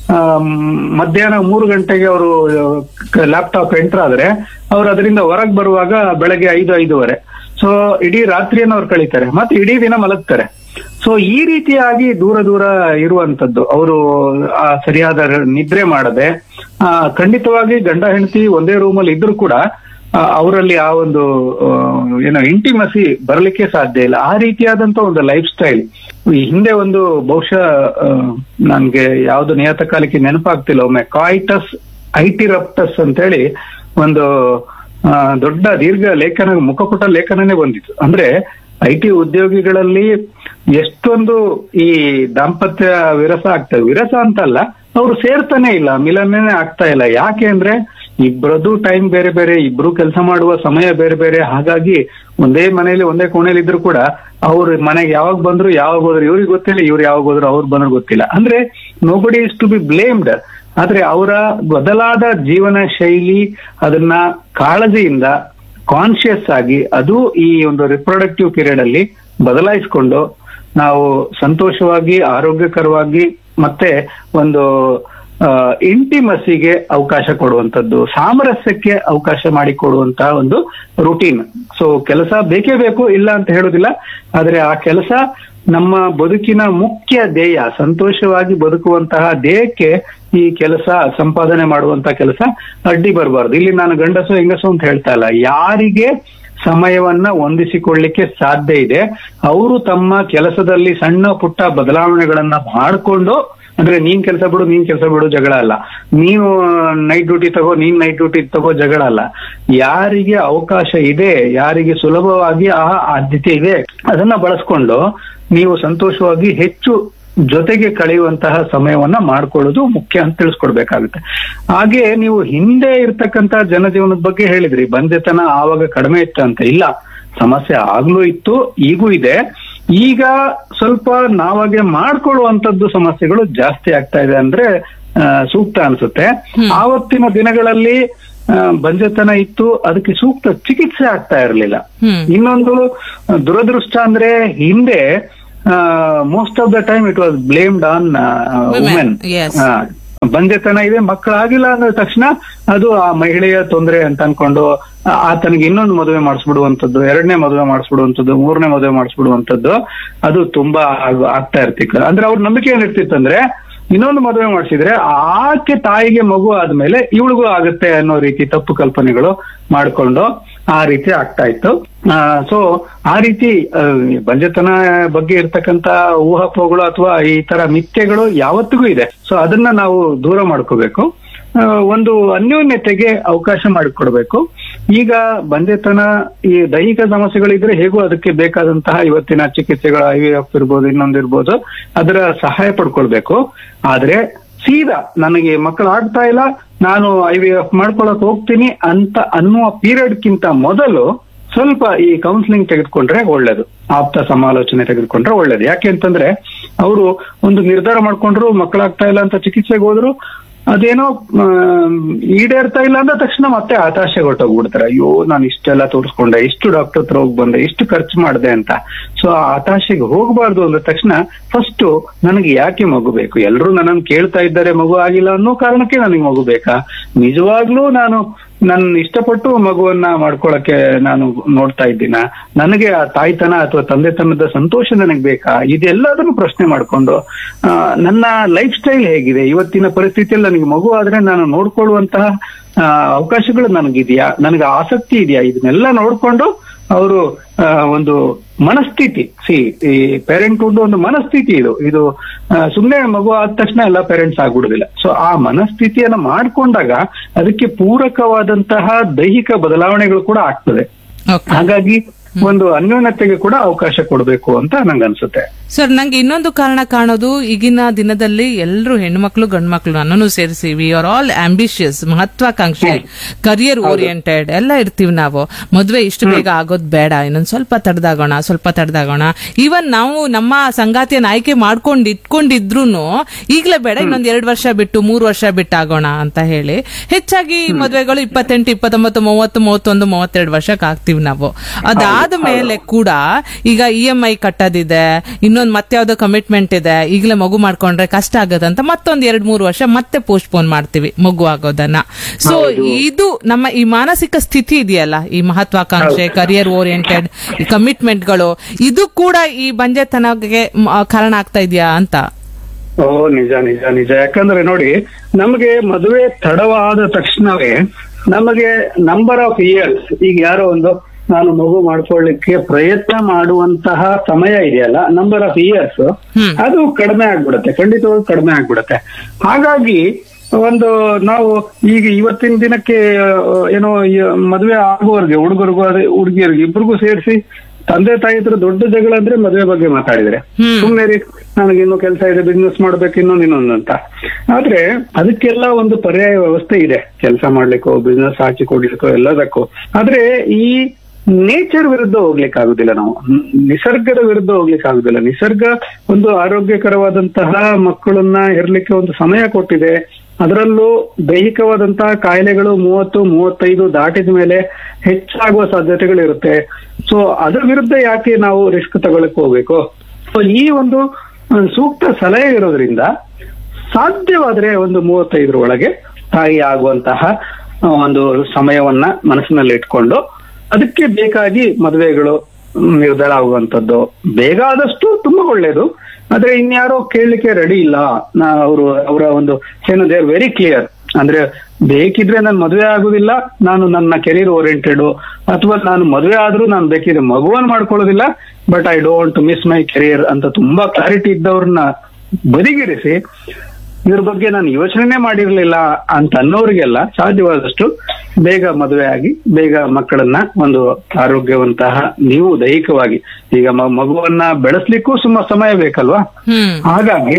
ಮಧ್ಯಾಹ್ನ 3 ಗಂಟೆಗೆ ಅವರು ಲ್ಯಾಪ್ಟಾಪ್ ಎಂಟರ್ ಆದ್ರೆ ಅವ್ರು ಅದರಿಂದ ಹೊರಗೆ ಬರುವಾಗ ಬೆಳಗ್ಗೆ 5-5:30. ಸೊ ಇಡೀ ರಾತ್ರಿಯನ್ನು ಅವ್ರು ಕಳೀತಾರೆ, ಮತ್ತೆ ಇಡೀ ದಿನ ಮಲಗ್ತಾರೆ. ಸೊ ಈ ರೀತಿಯಾಗಿ ದೂರ ಇರುವಂತದ್ದು, ಅವರು ಸರಿಯಾದ ನಿದ್ರೆ ಮಾಡದೆ ಖಂಡಿತವಾಗಿ ಗಂಡ ಹೆಂಡತಿ ಒಂದೇ ರೂಮಲ್ಲಿ ಇದ್ರೂ ಕೂಡ ಅವರಲ್ಲಿ ಆ ಒಂದು ಇಂಟಿಮಸಿ ಬರಲಿಕ್ಕೆ ಸಾಧ್ಯ ಇಲ್ಲ. ಆ ರೀತಿಯಾದಂತ ಒಂದು ಲೈಫ್ ಸ್ಟೈಲ್ ಈ ಹಿಂದೆ ಒಂದು ಬಹುಶಃ ನನ್ಗೆ ಯಾವ್ದು ನಿಯತಕಾಲಿಕೆ ನೆನಪಾಗ್ತಿಲ್ಲ, ಒಮ್ಮೆ ಕಾಯಿಟಸ್ ಐಟಿರಪ್ಟಸ್ ಅಂತೇಳಿ ಒಂದು ದೊಡ್ಡ ದೀರ್ಘ ಲೇಖನ, ಮುಖಪುಟ ಲೇಖನನೇ ಬಂದಿತ್ತು. ಅಂದ್ರೆ IT ಉದ್ಯೋಗಿಗಳಲ್ಲಿ ಎಷ್ಟೊಂದು ಈ ದಾಂಪತ್ಯ ವಿರಸ ಆಗ್ತದೆ, ವಿರಸ ಅಂತಲ್ಲ, ಅವ್ರು ಸೇರ್ತಾನೆ ಇಲ್ಲ, ಮಿಲನೇ ಆಗ್ತಾ ಇಲ್ಲ. ಯಾಕೆ ಅಂದ್ರೆ ಇಬ್ಬರದು ಟೈಮ್ ಬೇರೆ ಬೇರೆ, ಇಬ್ರು ಕೆಲಸ ಮಾಡುವ ಸಮಯ ಬೇರೆ ಬೇರೆ. ಹಾಗಾಗಿ ಒಂದೇ ಮನೆಯಲ್ಲಿ ಒಂದೇ ಕೋಣೆಯಲ್ಲಿ ಇದ್ರು ಕೂಡ ಅವ್ರ ಮನೆಗೆ ಯಾವಾಗ ಬಂದ್ರು ಯಾವಾಗ ಹೋದ್ರು ಇವ್ರಿಗೆ ಗೊತ್ತಿಲ್ಲ, ಇವ್ರು ಯಾವಾಗ ಹೋದ್ರು ಅವ್ರು ಬಂದ್ರು ಗೊತ್ತಿಲ್ಲ. ಅಂದ್ರೆ nobody is to be blamed. ಆದ್ರೆ ಅವರ ಬದಲಾದ ಜೀವನ ಶೈಲಿ, ಅದನ್ನ ಕಾಳಜಿಯಿಂದ ಕಾನ್ಶಿಯಸ್ ಆಗಿ ಅದು ಈ ಒಂದು ರಿಪ್ರೊಡಕ್ಟಿವ್ ಪೀರಿಯಡ್ ಅಲ್ಲಿ ಬದಲಾಯಿಸಿಕೊಂಡು ನಾವು ಸಂತೋಷವಾಗಿ, ಆರೋಗ್ಯಕರವಾಗಿ, ಮತ್ತೆ ಒಂದು ಇಂಟಿಮಸಿಗೆ ಅವಕಾಶ ಕೊಡುವಂತದ್ದು, ಸಾಮರಸ್ಯಕ್ಕೆ ಅವಕಾಶ ಮಾಡಿಕೊಡುವಂತಹ ಒಂದು ರೂಟೀನ್. ಸೊ ಕೆಲಸ ಬೇಕೇ ಬೇಕು, ಇಲ್ಲ ಅಂತ ಹೇಳುದಿಲ್ಲ. ಆದ್ರೆ ಆ ಕೆಲಸ ನಮ್ಮ ಬದುಕಿನ ಮುಖ್ಯ ಧ್ಯೇಯ, ಸಂತೋಷವಾಗಿ ಬದುಕುವಂತಹ ಧ್ಯೇಯಕ್ಕೆ ಈ ಕೆಲಸ, ಸಂಪಾದನೆ ಮಾಡುವಂತಹ ಕೆಲಸ ಅಡ್ಡಿ ಬರಬಾರ್ದು. ಇಲ್ಲಿ ನಾನು ಗಂಡಸು ಹೆಂಗಸು ಅಂತ ಹೇಳ್ತಾ ಇಲ್ಲ, ಯಾರಿಗೆ ಸಮಯವನ್ನ ಹೊಂದಿಸಿಕೊಳ್ಳಿಕ್ಕೆ ಸಾಧ್ಯ ಇದೆ ಅವರು ತಮ್ಮ ಕೆಲಸದಲ್ಲಿ ಸಣ್ಣ ಪುಟ್ಟ ಬದಲಾವಣೆಗಳನ್ನ ಮಾಡಿಕೊಂಡು, ಅಂದ್ರೆ ನೀನ್ ಕೆಲಸ ಬಿಡು ಜಗಳ ಅಲ್ಲ, ನೀನು ನೈಟ್ ಡ್ಯೂಟಿ ತಗೋ, ನೀನ್ ನೈಟ್ ಡ್ಯೂಟಿ ತಗೋ ಜಗಳ ಅಲ್ಲ. ಯಾರಿಗೆ ಅವಕಾಶ ಇದೆ, ಯಾರಿಗೆ ಸುಲಭವಾಗಿ ಆ ಆದ್ಯತೆ ಇದೆ, ಅದನ್ನ ಬಳಸ್ಕೊಂಡು ನೀವು ಸಂತೋಷವಾಗಿ ಹೆಚ್ಚು ಜೊತೆಗೆ ಕಳೆಯುವಂತಹ ಸಮಯವನ್ನ ಮಾಡ್ಕೊಳ್ಳೋದು ಮುಖ್ಯ ಅಂತ ತಿಳಿಸ್ಕೊಡ್ಬೇಕಾಗುತ್ತೆ. ಹಾಗೆ ನೀವು ಹಿಂದೆ ಇರ್ತಕ್ಕಂತಹ ಜನಜೀವನದ ಬಗ್ಗೆ ಹೇಳಿದ್ರಿ, ಬಂದೆತನ ಆವಾಗ ಕಡಿಮೆ ಇತ್ತು ಅಂತ. ಇಲ್ಲ, ಸಮಸ್ಯೆ ಆಗ್ಲೂ ಇತ್ತು, ಈಗೂ ಇದೆ. ಈಗ ಸ್ವಲ್ಪ ನಾವಾಗೆ ಮಾಡ್ಕೊಳ್ಳುವಂತದ್ದು ಸಮಸ್ಯೆಗಳು ಜಾಸ್ತಿ ಆಗ್ತಾ ಇದೆ ಅಂದ್ರೆ ಸೂಕ್ತ ಅನ್ಸುತ್ತೆ. ಆವತ್ತಿನ ದಿನಗಳಲ್ಲಿ ಬಂಜೆತನ ಇತ್ತು, ಅದಕ್ಕೆ ಸೂಕ್ತ ಚಿಕಿತ್ಸೆ ಆಗ್ತಾ ಇರಲಿಲ್ಲ. ಇನ್ನೊಂದು ದುರದೃಷ್ಟ ಅಂದ್ರೆ ಹಿಂದೆ most of the time it was blamed on women. ಬಂದೆತನ ಇದೆ, ಮಕ್ಕಳಾಗಿಲ್ಲ ಅಂದ ತಕ್ಷಣ ಅದು ಆ ಮಹಿಳೆಯ ತೊಂದರೆ ಅಂತ ಅನ್ಕೊಂಡು ಆತನಿಗೆ ಇನ್ನೊಂದು ಮದುವೆ ಮಾಡಿಸ್ಬಿಡುವಂತದ್ದು, ಎರಡನೇ ಮದುವೆ ಮಾಡಿಸ್ಬಿಡುವಂತದ್ದು, ಮೂರನೇ ಮದುವೆ ಮಾಡಿಸ್ಬಿಡುವಂತದ್ದು ಅದು ತುಂಬಾ ಆಗ್ತಾ ಇರ್ತಿತ್ತು. ಅಂದ್ರೆ ಅವ್ರ ನಂಬಿಕೆ ಏನಿರ್ತಿತ್ತಂದ್ರೆ ಇನ್ನೊಂದು ಮದುವೆ ಮಾಡಿಸಿದ್ರೆ ಆಕೆ ತಾಯಿಗೆ ಮಗು ಆದ್ಮೇಲೆ ಇವಳಿಗೂ ಆಗುತ್ತೆ ಅನ್ನೋ ರೀತಿ ತಪ್ಪು ಕಲ್ಪನೆಗಳು ಮಾಡ್ಕೊಂಡು ಆ ರೀತಿ ಆಗ್ತಾ ಇತ್ತು. ಸೊ ಆ ರೀತಿ ಬಂಜೆತನ ಬಗ್ಗೆ ಇರ್ತಕ್ಕಂತ ಊಹಾಪೋಹಗಳು ಅಥವಾ ಈ ತರ ಮಿಥ್ಯೆಗಳು ಯಾವತ್ತಿಗೂ ಇದೆ. ಸೊ ಅದನ್ನ ನಾವು ದೂರ ಮಾಡ್ಕೋಬೇಕು, ಒಂದು ಅನ್ಯೋನ್ಯತೆಗೆ ಅವಕಾಶ ಮಾಡಿಕೊಡ್ಬೇಕು. ಈಗ ಬಂದೆತನ ಈ ದೈಹಿಕ ಸಮಸ್ಯೆಗಳಿದ್ರೆ ಹೇಗೂ ಅದಕ್ಕೆ ಬೇಕಾದಂತಹ ಇವತ್ತಿನ ಚಿಕಿತ್ಸೆಗಳು IVF ಇರ್ಬೋದು, ಇನ್ನೊಂದಿರ್ಬೋದು, ಅದರ ಸಹಾಯ ಪಡ್ಕೊಳ್ಬೇಕು. ಆದ್ರೆ ಸೀದಾ ನನಗೆ ಮಕ್ಕಳು ಆಗ್ತಾ ಇಲ್ಲ, ನಾನು IVF ಮಾಡ್ಕೊಳಕ್ ಹೋಗ್ತೀನಿ ಅಂತ ಅನ್ನುವ ಪೀರಿಯಡ್ಗಿಂತ ಮೊದಲು ಸ್ವಲ್ಪ ಈ ಕೌನ್ಸಿಲಿಂಗ್ ತೆಗೆದುಕೊಂಡ್ರೆ ಒಳ್ಳೇದು, ಆಪ್ತ ಸಮಾಲೋಚನೆ ತೆಗೆದುಕೊಂಡ್ರೆ ಒಳ್ಳೇದು. ಯಾಕೆ ಅಂತಂದ್ರೆ ಅವರು ಒಂದು ನಿರ್ಧಾರ ಮಾಡ್ಕೊಂಡ್ರು, ಮಕ್ಕಳಾಗ್ತಾ ಇಲ್ಲ ಅಂತ ಚಿಕಿತ್ಸೆಗೆ ಹೋದ್ರು, ಅದೇನೋ ಈಡೇರ್ತಾ ಇಲ್ಲ ಅಂದ ತಕ್ಷಣ ಮತ್ತೆ ಹತಾಶೆ ಹೊರಟೋಗ್ಬಿಡ್ತಾರೆ. ಅಯ್ಯೋ ನಾನು ಇಷ್ಟೆಲ್ಲ ತೋರಿಸ್ಕೊಂಡೆ, ಇಷ್ಟು ಡಾಕ್ಟರ್ ಹತ್ರ ಹೋಗಿ ಬಂದೆ, ಇಷ್ಟು ಖರ್ಚು ಮಾಡಿದೆ ಅಂತ. ಸೊ ಆ ಹತಾಶೆಗೆ ಹೋಗಬಾರ್ದು ಅಂದ ತಕ್ಷಣ ಫಸ್ಟ್ ನನಗೆ ಯಾಕೆ ಮಗು ಬೇಕು, ಎಲ್ಲರೂ ನನ್ನನ್ನು ಕೇಳ್ತಾ ಇದ್ದಾರೆ ಮಗು ಆಗಿಲ್ಲ ಅನ್ನೋ ಕಾರಣಕ್ಕೆ ನನಗೆ ಮಗು ಬೇಕಾ, ನಿಜವಾಗ್ಲೂ ನನ್ನ ಇಷ್ಟಪಟ್ಟು ಮಗುವನ್ನ ಮಾಡ್ಕೊಳಕ್ಕೆ ನಾನು ನೋಡ್ತಾ ಇದ್ದೀನ, ನನಗೆ ಆ ತಾಯ್ತನ ಅಥವಾ ತಂದೆತನದ ಸಂತೋಷ ನನಗೆ ಬೇಕಾ, ಇದೆಲ್ಲದನ್ನು ಪ್ರಶ್ನೆ ಮಾಡ್ಕೊಂಡು ನನ್ನ ಲೈಫ್ ಸ್ಟೈಲ್ ಹೇಗಿದೆ, ಇವತ್ತಿನ ಪರಿಸ್ಥಿತಿಯಲ್ಲಿ ನನಗೆ ಮಗು ಆದ್ರೆ ನಾನು ನೋಡ್ಕೊಳ್ಳುವಂತಹ ಅವಕಾಶಗಳು ನನಗಿದೆಯಾ, ನನಗೆ ಆಸಕ್ತಿ ಇದೆಯಾ, ಇದನ್ನೆಲ್ಲ ನೋಡ್ಕೊಂಡು ಅವರು ಒಂದು ಮನಸ್ಥಿತಿ, ಈ ಪೇರೆಂಟ್ಹುಡ್ ಒಂದು ಮನಸ್ಥಿತಿ, ಇದು ಸುಮ್ಮನೆ ಮಗು ಆದ ತಕ್ಷಣ ಎಲ್ಲ ಪೇರೆಂಟ್ಸ್ ಆಗ್ಬಿಡುದಿಲ್ಲ. ಸೊ ಆ ಮನಸ್ಥಿತಿಯನ್ನ ಮಾಡ್ಕೊಂಡಾಗ ಅದಕ್ಕೆ ಪೂರಕವಾದಂತಹ ದೈಹಿಕ ಬದಲಾವಣೆಗಳು ಕೂಡ ಆಗ್ತದೆ. ಹಾಗಾಗಿ ಒಂದು ಅನ್ಯೋನ್ಯತೆಗೆ ಕೂಡ ಅವಕಾಶ ಕೊಡಬೇಕು ಅಂತ ನಂಗೆ ಅನ್ಸುತ್ತೆ. ಸರ್, ನಂಗೆ ಇನ್ನೊಂದು ಕಾರಣ ಕಾಣೋದು, ಈಗಿನ ದಿನದಲ್ಲಿ ಎಲ್ಲರೂ ಹೆಣ್ಮಕ್ಳು ಗಂಡ್ಮಕ್ಳು ನನ್ನನ್ನು ಸೇರಿಸಿ ವಿ ಆರ್ ಆಲ್ ಆಂಬಿಷಿಯಸ್, ಮಹತ್ವಾಕಾಂಕ್ಷಿ, ಕರಿಯರ್ ಓರಿಯೆಂಟೆಡ್ ಎಲ್ಲ ಇರ್ತೀವಿ ನಾವು. ಮದ್ವೆ ಇಷ್ಟು ಬೇಗ ಆಗೋದ್ ಬೇಡ, ಇನ್ನೊಂದ್ ಸ್ವಲ್ಪ ತಡೆದಾಗೋಣ. ಈವನ್ ನಾವು ನಮ್ಮ ಸಂಗಾತಿಯನ್ನ ಆಯ್ಕೆ ಮಾಡ್ಕೊಂಡು ಇಟ್ಕೊಂಡಿದ್ರು ಈಗ್ಲೇ ಬೇಡ, ಇನ್ನೊಂದ್ 2 ವರ್ಷ ಬಿಟ್ಟು 3 ವರ್ಷ ಬಿಟ್ಟು ಆಗೋಣ ಅಂತ ಹೇಳಿ ಹೆಚ್ಚಾಗಿ ಮದ್ವೆಗಳು 28, 29, 30, 31, 32 ವರ್ಷಕ್ಕೆ ಆಗ್ತೀವಿ ನಾವು. ಅದಾದ ಮೇಲೆ ಕೂಡ ಈಗ EMI ಕಟ್ಟೋದಿದೆ, ಇನ್ನೊಂದು ಮತ್ತೆ ಯಾವ್ದೋ ಕಮಿಟ್ಮೆಂಟ್ ಇದೆ, ಈಗಲೇ ಮಗು ಮಾಡ್ಕೊಂಡ್ರೆ ಕಷ್ಟ ಆಗದಂತ ಮತ್ತೊಂದ್ 2-3 ವರ್ಷ ಮತ್ತೆ ಪೋಸ್ಟ್ಪೋನ್ ಮಾಡ್ತೀವಿ ಮಗು ಆಗೋದನ್ನ. ಸೊ ಇದು ನಮ್ಮ ಈ ಮಾನಸಿಕ ಸ್ಥಿತಿ ಇದೆಯಲ್ಲ, ಈ ಮಹತ್ವಾಕಾಂಕ್ಷೆ, ಕರಿಯರ್ ಓರಿಯೆಂಟೆಡ್ ಈ ಕಮಿಟ್ಮೆಂಟ್ಗಳು, ಇದು ಕೂಡ ಈ ಬಂಜೆತನಕ್ಕೆ ಕಾರಣ ಆಗ್ತಾ ಇದೆಯಾ ಅಂತ. ನಿಜ. ಯಾಕಂದ್ರೆ ನೋಡಿ, ನಮಗೆ ಮದುವೆ ತಡವಾದ ತಕ್ಷಣವೇ ನಮಗೆ ನಂಬರ್ ಆಫ್ ಇಯರ್ಸ್, ಈಗ ಯಾರೋ ಒಂದು ನಾನು ಮಗು ಮಾಡ್ಕೊಳ್ಳಿಕ್ಕೆ ಪ್ರಯತ್ನ ಮಾಡುವಂತಹ ಸಮಯ ಇದೆಯಲ್ಲ, ನಂಬರ್ ಆಫ್ ಇಯರ್ಸ್, ಅದು ಕಡಿಮೆ ಆಗ್ಬಿಡುತ್ತೆ, ಖಂಡಿತವಾಗಿ ಕಡಿಮೆ ಆಗ್ಬಿಡುತ್ತೆ. ಹಾಗಾಗಿ ಒಂದು ನಾವು ಈಗ ಇವತ್ತಿನ ದಿನಕ್ಕೆ ಏನೋ ಮದುವೆ ಆಗುವವರೆಗೆ ಹುಡುಗರಿಗೂ ಅದೇ ಹುಡುಗಿಯರಿಗೆ ಇಬ್ರಿಗೂ ಸೇರಿಸಿ ತಂದೆ ತಾಯಿ ಹತ್ರ ದೊಡ್ಡ ಜಗಳ ಅಂದ್ರೆ ಮದುವೆ ಬಗ್ಗೆ ಮಾತಾಡಿದ್ರೆ, ಸುಮ್ನೆ ರೀ ನನಗೆ ಇನ್ನೂ ಕೆಲಸ ಇದೆ, ಬಿಸ್ನೆಸ್ ಮಾಡ್ಬೇಕು, ಇನ್ನೊಂದು ಅಂತ. ಆದ್ರೆ ಅದಕ್ಕೆಲ್ಲ ಒಂದು ಪರ್ಯಾಯ ವ್ಯವಸ್ಥೆ ಇದೆ, ಕೆಲಸ ಮಾಡ್ಲಿಕ್ಕೋ ಬಿಸ್ನೆಸ್ ಹಾಕಿ ಕೊಡ್ಲಿಕ್ಕೋ ಎಲ್ಲದಕ್ಕೂ. ಆದ್ರೆ ಈ ನೇಚರ್ ವಿರುದ್ಧ ಹೋಗ್ಲಿಕ್ಕೆ ಆಗುದಿಲ್ಲ, ನಾವು ನಿಸರ್ಗದ ವಿರುದ್ಧ ಹೋಗ್ಲಿಕ್ಕೆ ಆಗುದಿಲ್ಲ. ನಿಸರ್ಗ ಒಂದು ಆರೋಗ್ಯಕರವಾದಂತಹ ಮಕ್ಕಳನ್ನ ಹೆರ್ಲಿಕ್ಕೆ ಒಂದು ಸಮಯ ಕೊಟ್ಟಿದೆ. ಅದರಲ್ಲೂ ದೈಹಿಕವಾದಂತಹ ಕಾಯಿಲೆಗಳು 30-35 ದಾಟಿದ ಮೇಲೆ ಹೆಚ್ಚಾಗುವ ಸಾಧ್ಯತೆಗಳಿರುತ್ತೆ. ಸೊ ಅದರ ವಿರುದ್ಧ ಯಾಕೆ ನಾವು ರಿಸ್ಕ್ ತಗೊಳಕ್ ಹೋಗ್ಬೇಕು? ಸೊ ಈ ಒಂದು ಸೂಕ್ತ ಸಲಹೆ ಇರೋದ್ರಿಂದ ಸಾಧ್ಯವಾದ್ರೆ ಒಂದು 35 ಒಳಗೆ ತಾಯಿ ಆಗುವಂತಹ ಒಂದು ಸಮಯವನ್ನ ಮನಸ್ಸಿನಲ್ಲಿ ಇಟ್ಕೊಂಡು ಅದಕ್ಕೆ ಬೇಕಾಗಿ ಮದುವೆಗಳು ನಿರ್ಧಾರ ಆಗುವಂತದ್ದು ಬೇಗ ಆದಷ್ಟು ತುಂಬಾ ಒಳ್ಳೇದು. ಆದ್ರೆ ಇನ್ಯಾರೋ ಕೇಳಲಿಕ್ಕೆ ರೆಡಿ ಇಲ್ಲ, ಅವರ ಒಂದು ಏನು ದೇ ಆರ್ ವೆರಿ ಕ್ಲಿಯರ್, ಅಂದ್ರೆ ಬೇಕಿದ್ರೆ ನಾನು ಮದುವೆ ಆಗುದಿಲ್ಲ, ನಾನು ನನ್ನ ಕೆರಿಯರ್ ಓರಿಯೆಂಟೆಡ್, ಅಥವಾ ನಾನು ಮದುವೆ ಆದ್ರೂ ನಾನು ಬೇಕಿದ್ರೆ ಮಗುವನ್ನ ಮಾಡ್ಕೊಳ್ಳೋದಿಲ್ಲ, but I don't miss my career ಅಂತ ತುಂಬಾ ಕ್ಲಾರಿಟಿ ಇದ್ದವ್ರನ್ನ ಬದಿಗಿರಿಸಿ ಇದ್ರ ಬಗ್ಗೆ ನಾನು ಯೋಚನೆ ಮಾಡಿರ್ಲಿಲ್ಲ ಅಂತ ಅನ್ನೋರಿಗೆಲ್ಲ ಸಾಧ್ಯವಾದಷ್ಟು ಬೇಗ ಮದುವೆ ಆಗಿ ಬೇಗ ಮಕ್ಕಳನ್ನ ಒಂದು ಆರೋಗ್ಯವಂತಹ, ನೀವು ದೈಹಿಕವಾಗಿ ಈಗ ಮಗುವನ್ನ ಬೆಳೆಸ್ಲಿಕ್ಕೂ ಸಮಯ ಬೇಕಲ್ವಾ, ಹಾಗಾಗಿ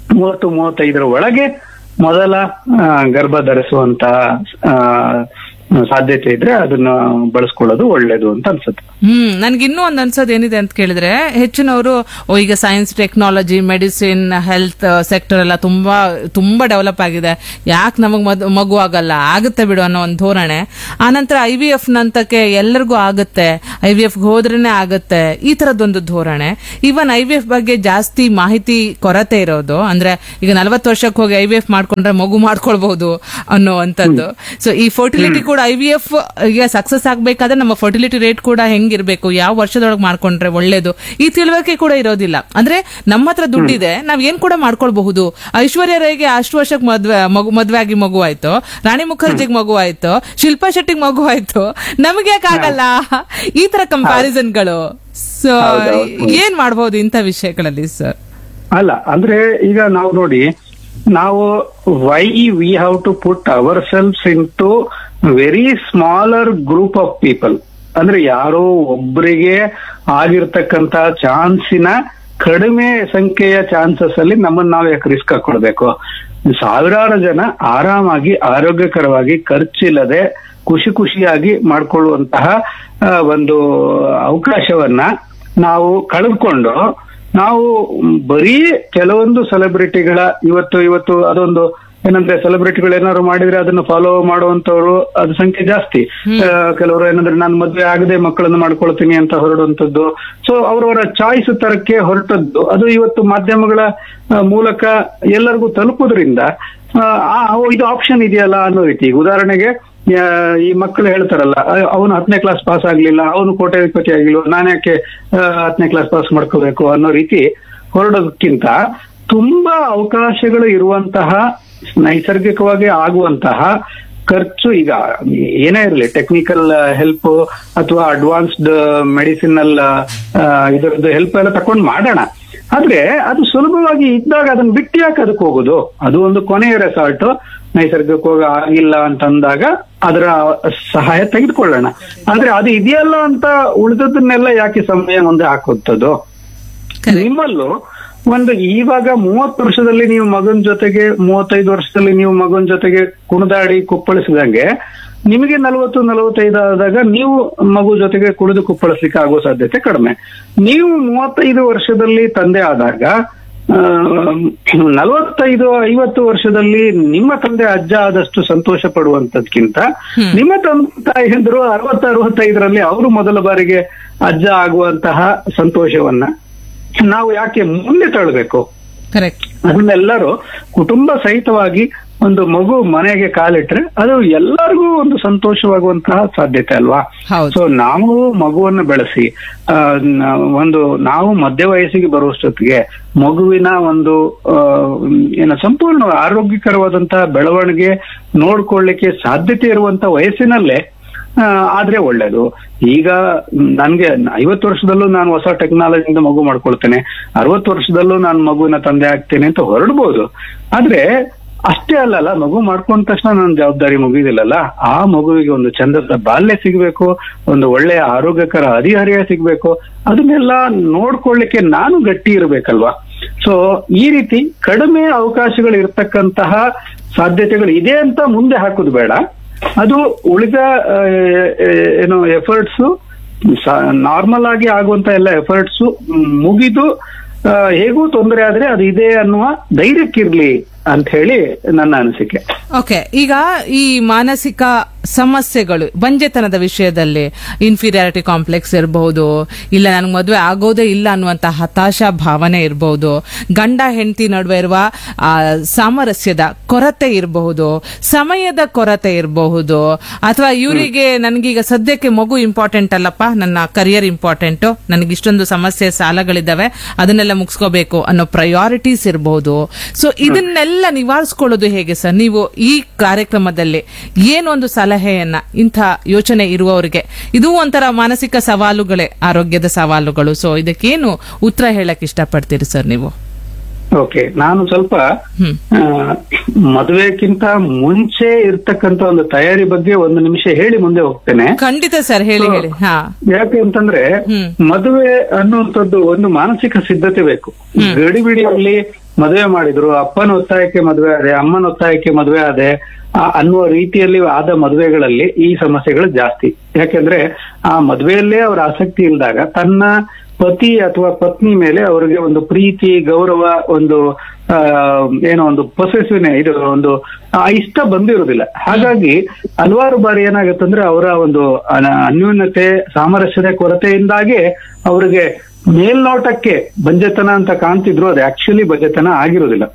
30-35 ಒಳಗೆ ಮೊದಲ ಗರ್ಭ ಧರಿಸುವಂತಹ ಸಾಧ್ಯತೆ ಇದ್ರೆ ಅದನ್ನ ಬಳಸ್ಕೊಳ್ಳೋದು ಒಳ್ಳೇದು ಅಂತ ಅನ್ಸುತ್ತೆ. ನನ್ಗಿನ್ನೂ ಒಂದ್ ಅನ್ಸೋದು ಏನಿದೆ ಅಂತ ಕೇಳಿದ್ರೆ, ಹೆಚ್ಚಿನವರು ಈಗ science, technology, medicine, health sector ಎಲ್ಲ ತುಂಬಾ ಡೆವಲಪ್ ಆಗಿದೆ, ಯಾಕೆ ನಮಗ್ ಮಗು ಆಗಲ್ಲ, ಆಗುತ್ತೆ ಬಿಡು ಅನ್ನೋ ಒಂದು ಧೋರಣೆ. ಆನಂತರ IVF ನಂತಕ್ಕೆ ಎಲ್ಲರಿಗೂ ಆಗುತ್ತೆ, IVF ಹೋದ್ರೇನೆ ಆಗುತ್ತೆ, ಈ ತರದೊಂದು ಧೋರಣೆ. ಇವನ್ IVF ಬಗ್ಗೆ ಜಾಸ್ತಿ ಮಾಹಿತಿ ಕೊರತೆ ಇರೋದು, ಅಂದ್ರೆ ಈಗ 40 ವರ್ಷಕ್ಕೆ ಹೋಗಿ IVF ಮಾಡ್ಕೊಂಡ್ರೆ ಮಗು ಮಾಡ್ಕೊಳ್ಬಹುದು ಅನ್ನೋವಂಥದ್ದು. ಸೊ ಈ ಫರ್ಟಿಲಿಟಿ ಕೂಡ IVF ಈಗ ಸಕ್ಸಸ್ ಆಗ್ಬೇಕಾದ್ರೆ ನಮ್ಮ ಫರ್ಟಿಲಿಟಿ ರೇಟ್ ಕೂಡ ಹೆಂಗಿರ್ಬೇಕು, ಯಾವ ವರ್ಷದೊಳಗೆ ಮಾಡ್ಕೊಂಡ್ರೆ ಒಳ್ಳೇದು, ಈ ತಿಳುವಳಿಕೆ ಕೂಡ ಇರೋದಿಲ್ಲ. ಅಂದ್ರೆ ನಮ್ಮ ಹತ್ರ ದುಡ್ಡಿದೆ, ನಾವ್ ಏನ್ ಕೂಡ ಮಾಡ್ಕೊಳ್ಬಹುದು. ಐಶ್ವರ್ಯ ರೈಗೆ ಅಷ್ಟು ವರ್ಷಕ್ಕೆ ಮದ್ವೆ ಆಗಿ ಮಗು ಆಯ್ತು, ರಾಣಿ ಮುಖರ್ಜಿಗೆ ಮಗು ಆಯ್ತು, ಶಿಲ್ಪಾ ಶೆಟ್ಟಿಗೆ ಮಗು ಆಯ್ತು, ನಮ್ಗೆ ಯಾಕಾಗಲ್ಲ? ಈ ತರ ಕಂಪ್ಯಾರಿಸನ್ಗಳು. ಸೊ ಏನ್ ಮಾಡಬಹುದು ಇಂಥ ವಿಷಯಗಳಲ್ಲಿ ಸರ್? ಅಲ್ಲ ಅಂದ್ರೆ ಈಗ ನಾವು ನೋಡಿ, ನಾವು why we have to put hour selves in to very smaller group of people. ಅಂದ್ರೆ ಯಾರೋ ಒಬ್ಬರಿಗೆ ಆಗಿರ್ತಕ್ಕಂತ ಚಾನ್ಸಿನ ಕಡಿಮೆ ಸಂಖ್ಯೆಯ ಚಾನ್ಸಸ್ ಅಲ್ಲಿ ನಮ್ಮನ್ನ ನಾವು ಯಾಕೆ ರಿಸ್ಕ್ ಹಾಕೊಳ್ಬೇಕು? ಸಾವಿರಾರು ಜನ ಆರಾಮಾಗಿ ಆರೋಗ್ಯಕರವಾಗಿ ಖರ್ಚಿಲ್ಲದೆ ಖುಷಿಯಾಗಿ ಮಾಡ್ಕೊಳ್ಳುವಂತಹ ಒಂದು ಅವಕಾಶವನ್ನ ನಾವು ಕಳೆದುಕೊಂಡು, ನಾವು ಬರೀ ಕೆಲವೊಂದು ಸೆಲೆಬ್ರಿಟಿಗಳ ಇವತ್ತು ಅದೊಂದು ಏನಂದ್ರೆ, ಸೆಲೆಬ್ರಿಟಿಗಳು ಏನಾದ್ರು ಮಾಡಿದ್ರೆ ಅದನ್ನ ಫಾಲೋ ಮಾಡುವಂತವ್ರು ಅದು ಸಂಖ್ಯೆ ಜಾಸ್ತಿ. ಕೆಲವರು ಏನಂದ್ರೆ ನಾನು ಮದ್ವೆ ಆಗದೆ ಮಕ್ಕಳನ್ನು ಮಾಡ್ಕೊಳ್ತೀನಿ ಅಂತ ಹೊರಡುವಂತದ್ದು. ಸೊ ಅವರವರ ಚಾಯ್ಸ್ ತರಕ್ಕೆ ಹೊರಟದ್ದು ಅದು ಇವತ್ತು ಮಾಧ್ಯಮಗಳ ಮೂಲಕ ಎಲ್ಲರಿಗೂ ತಲುಪೋದ್ರಿಂದ ಇದು ಆಪ್ಷನ್ ಇದೆಯಲ್ಲ ಅನ್ನೋ ರೀತಿ. ಉದಾಹರಣೆಗೆ ಈ ಮಕ್ಕಳು ಹೇಳ್ತಾರಲ್ಲ, ಅವನು 10ನೇ ಕ್ಲಾಸ್ ಪಾಸ್ ಆಗ್ಲಿಲ್ಲ, ಅವನು ಕೋಟ್ಯಾಧಿಪತಿ ಆಗಿಲ್ಲ, ನಾನು ಯಾಕೆ 10ನೇ ಕ್ಲಾಸ್ ಪಾಸ್ ಮಾಡ್ಕೋಬೇಕು ಅನ್ನೋ ರೀತಿ ಹೊರಡೋದಕ್ಕಿಂತ ತುಂಬಾ ಅವಕಾಶಗಳು ಇರುವಂತಹ, ನೈಸರ್ಗಿಕವಾಗಿ ಆಗುವಂತಹ ಖರ್ಚು, ಈಗ ಏನೇ ಇರಲಿ, ಟೆಕ್ನಿಕಲ್ ಹೆಲ್ಪ್ ಅಥವಾ ಅಡ್ವಾನ್ಸ್ಡ್ ಮೆಡಿಸಿನಲ್ ಇದರದ್ದು ಹೆಲ್ಪ್ ಎಲ್ಲ ತಕೊಂಡು ಮಾಡೋಣ. ಆದ್ರೆ ಅದು ಸುಲಭವಾಗಿ ಇದ್ದಾಗ ಅದನ್ನ ಬಿಟ್ಟು ಯಾಕೆ ಅದಕ್ಕೆ ಹೋಗೋದು? ಅದು ಒಂದು ಕೊನೆಯ ರೆಸಾರ್ಟ್. ನೈಸರ್ಗಿಕವಾಗಿ ಆಗಿಲ್ಲ ಅಂತಂದಾಗ ಅದರ ಸಹಾಯ ತೆಗೆದುಕೊಳ್ಳೋಣ. ಆದ್ರೆ ಅದು ಇದೆಯಲ್ಲ ಅಂತ ಉಳಿದದನ್ನೆಲ್ಲ ಯಾಕೆ ಸಮಯ ಮುಂದೆ ಹಾಕುತ್ತದೋ? ನಿಮ್ಮಲ್ಲೂ ಒಂದು ಇವಾಗ 30 ವರ್ಷದಲ್ಲಿ ನೀವು ಮಗನ ಜೊತೆಗೆ, 35 ವರ್ಷದಲ್ಲಿ ನೀವು ಮಗನ ಜೊತೆಗೆ ಕುಣಿದಾಡಿ ಕುಪ್ಪಳಿಸಿದಂಗೆ, ನಿಮಗೆ 40-45 ಆದಾಗ ನೀವು ಮಗು ಜೊತೆಗೆ ಕುಡಿದು ಕುಪ್ಪಳಿಸ್ಲಿಕ್ಕೆ ಆಗೋ ಸಾಧ್ಯತೆ ಕಡಿಮೆ. ನೀವು 35 ವರ್ಷದಲ್ಲಿ ತಂದೆ ಆದಾಗ 45-50 ವರ್ಷದಲ್ಲಿ ನಿಮ್ಮ ತಂದೆ ಅಜ್ಜ ಆದಷ್ಟು ಸಂತೋಷ ಪಡುವಂತದ್ಕಿಂತ ನಿಮ್ಮ ತಾಯಿಯಂದ್ರು 60-65ರಲ್ಲಿ ಅವರು ಮೊದಲ ಬಾರಿಗೆ ಅಜ್ಜ ಆಗುವಂತಹ ಸಂತೋಷವನ್ನ ನಾವು ಯಾಕೆ ಮುಂದೆ ತಳ್ಳಬೇಕು? ಅದನ್ನೆಲ್ಲರೂ ಕುಟುಂಬ ಸಹಿತವಾಗಿ ಒಂದು ಮಗು ಮನೆಗೆ ಕಾಲಿಟ್ರೆ ಅದು ಎಲ್ಲರಿಗೂ ಒಂದು ಸಂತೋಷವಾಗುವಂತಹ ಸಾಧ್ಯತೆ ಅಲ್ವಾ? ಸೊ ನಾವು ಮಗುವನ್ನು ಬೆಳೆಸಿ ನಾವು ಮಧ್ಯ ವಯಸ್ಸಿಗೆ ಬರುವಷ್ಟೊತ್ತಿಗೆ ಮಗುವಿನ ಒಂದು ಸಂಪೂರ್ಣ ಆರೋಗ್ಯಕರವಾದಂತಹ ಬೆಳವಣಿಗೆ ನೋಡ್ಕೊಳ್ಳಿಕ್ಕೆ ಸಾಧ್ಯತೆ ಇರುವಂತ ವಯಸ್ಸಿನಲ್ಲೇ ಆದ್ರೆ ಒಳ್ಳೇದು. ಈಗ ನನ್ಗೆ 50 ವರ್ಷದಲ್ಲೂ ನಾನು ಹೊಸ ಟೆಕ್ನಾಲಜಿಯಿಂದ ಮಗು ಮಾಡ್ಕೊಳ್ತೇನೆ, 60 ವರ್ಷದಲ್ಲೂ ನಾನು ಮಗುವಿನ ತಂದೆ ಆಗ್ತೇನೆ ಅಂತ ಹೊರಡ್ಬೋದು. ಆದ್ರೆ ಅಷ್ಟೇ ಅಲ್ಲಲ್ಲ, ಮಗು ಮಾಡ್ಕೊಂಡ ತಕ್ಷಣ ನನ್ನ ಜವಾಬ್ದಾರಿ ಮುಗಿದಿಲ್ಲಲ್ಲ. ಆ ಮಗುವಿಗೆ ಒಂದು ಚಂದದ ಬಾಲ್ಯ ಸಿಗ್ಬೇಕು, ಒಂದು ಒಳ್ಳೆಯ ಆರೋಗ್ಯಕರ ಹದಿಹರಿಯ ಸಿಗ್ಬೇಕು, ಅದನ್ನೆಲ್ಲ ನೋಡ್ಕೊಳ್ಳಿಕ್ಕೆ ನಾನು ಗಟ್ಟಿ ಇರ್ಬೇಕಲ್ವಾ? ಸೊ ಈ ರೀತಿ ಕಡಿಮೆ ಅವಕಾಶಗಳು ಇರ್ತಕ್ಕಂತಹ ಸಾಧ್ಯತೆಗಳು ಇದೆ ಅಂತ ಮುಂದೆ ಹಾಕೋದು ಬೇಡ. ಅದು ಉಳಿದ ಎಫರ್ಟ್ಸ್, ನಾರ್ಮಲ್ ಆಗಿ ಆಗುವಂತ ಎಲ್ಲ ಎಫರ್ಟ್ಸ್ ಮುಗಿದು ಹೇಗೂ ತೊಂದರೆ ಆದ್ರೆ ಅದು ಇದೆ ಅನ್ನುವ ಧೈರ್ಯಕ್ಕಿರ್ಲಿ ಅಂತ ಹೇಳಿ ನನ್ನ ಅನಿಸಿಕೆ. ಓಕೆ, ಈಗ ಈ ಮಾನಸಿಕ ಸಮಸ್ಯೆಗಳು ಬಂಜೆತನದ ವಿಷಯದಲ್ಲಿ ಇನ್ಫೀರಿಯಾರಿಟಿ ಕಾಂಪ್ಲೆಕ್ಸ್ ಇರಬಹುದು, ಇಲ್ಲ ನನಗೆ ಮದುವೆ ಆಗೋದೇ ಇಲ್ಲ ಅನ್ನುವಂತ ಹತಾಶಾ ಭಾವನೆ ಇರಬಹುದು, ಗಂಡ ಹೆಂಡತಿ ನಡುವೆ ಇರುವ ಸಾಮರಸ್ಯದ ಕೊರತೆ ಇರಬಹುದು, ಸಮಯದ ಕೊರತೆ ಇರಬಹುದು, ಅಥವಾ ಇವರಿಗೆ ನನಗೀಗ ಸದ್ಯಕ್ಕೆ ಮಗು ಇಂಪಾರ್ಟೆಂಟ್ ಅಲ್ಲಪ್ಪ, ನನ್ನ ಕರಿಯರ್ ಇಂಪಾರ್ಟೆಂಟ್, ನನಗಿಷ್ಟೊಂದು ಸಮಸ್ಯೆ ಸಾಲಗಳಿದ್ದಾವೆ ಅದನ್ನೆಲ್ಲ ಮುಗಿಸ್ಕೋಬೇಕು ಅನ್ನೋ ಪ್ರಯಾರಿಟೀಸ್ ಇರಬಹುದು. ಸೊ ಇದನ್ನೆಲ್ಲ ನಿವಾರಿಸಿಕೊಳ್ಳೋದು ಹೇಗೆ ಸರ್? ನೀವು ಈ ಕಾರ್ಯಕ್ರಮದಲ್ಲಿ ಏನೊಂದು ಸಲಹೆಯನ್ನ ಇಂಥ ಯೋಚನೆ ಇರುವವರಿಗೆ, ಇದು ಒಂಥರ ಮಾನಸಿಕ ಸವಾಲುಗಳೇ, ಆರೋಗ್ಯದ ಸವಾಲುಗಳು, ಸೊ ಇದಕ್ಕೇನು ಉತ್ತರ ಹೇಳಕ್ ಇಷ್ಟಪಡ್ತೀರಿ ಸರ್ ನೀವು? ಓಕೆ, ನಾನು ಸ್ವಲ್ಪ ಮದುವೆಕ್ಕಿಂತ ಮುಂಚೆ ಇರ್ತಕ್ಕಂತ ಒಂದು ತಯಾರಿ ಬಗ್ಗೆ ಒಂದು ನಿಮಿಷ ಹೇಳಿ ಮುಂದೆ ಹೋಗ್ತೇನೆ. ಖಂಡಿತ ಸರ್, ಹೇಳಿ ಹೇಳಿ. ಯಾಕೆ ಅಂತಂದ್ರೆ ಮದುವೆ ಅನ್ನುವಂಥದ್ದು ಒಂದು ಮಾನಸಿಕ ಸಿದ್ಧತೆ ಬೇಕು. ಗಡಿಬಿಡಿಯಲ್ಲಿ ಮದುವೆ ಮಾಡಿದ್ರು, ಅಪ್ಪನ ಒತ್ತಾಯಕ್ಕೆ ಮದುವೆ ಆದೆ, ಅಮ್ಮನ ಒತ್ತಾಯಕ್ಕೆ ಮದುವೆ ಆದೆ ಅನ್ನುವ ರೀತಿಯಲ್ಲಿ ಆದ ಮದುವೆಗಳಲ್ಲಿ ಈ ಸಮಸ್ಯೆಗಳು ಜಾಸ್ತಿ. ಯಾಕೆಂದ್ರೆ ಆ ಮದುವೆಯಲ್ಲೇ ಅವ್ರ ಆಸಕ್ತಿ ಇಲ್ದಾಗ ತನ್ನ ಪತಿ ಅಥವಾ ಪತ್ನಿ ಮೇಲೆ ಅವರಿಗೆ ಒಂದು ಪ್ರೀತಿ, ಗೌರವ, ಒಂದು ಏನೋ ಒಂದು ಪೊಸೆಸಿವ್ನೆ, ಇದು ಒಂದು ಇಷ್ಟ ಬಂದಿರುವುದಿಲ್ಲ. ಹಾಗಾಗಿ ಹಲವಾರು ಬಾರಿ ಏನಾಗುತ್ತಂದ್ರೆ ಅವರ ಒಂದು ಅನ್ಯೂನ್ಯತೆ, ಸಾಮರಸ್ಯದ ಕೊರತೆಯಿಂದಾಗೆ ಅವರಿಗೆ ಮೇಲ್ನೋಟಕ್ಕೆ ಬಂಜೆತನ ಅಂತ ಕಾಣ್ತಿದ್ರು, ಅದು ಆಕ್ಚುಲಿ ಬಂಜೆತನ ಆಗಿರೋದಿಲ್ಲ.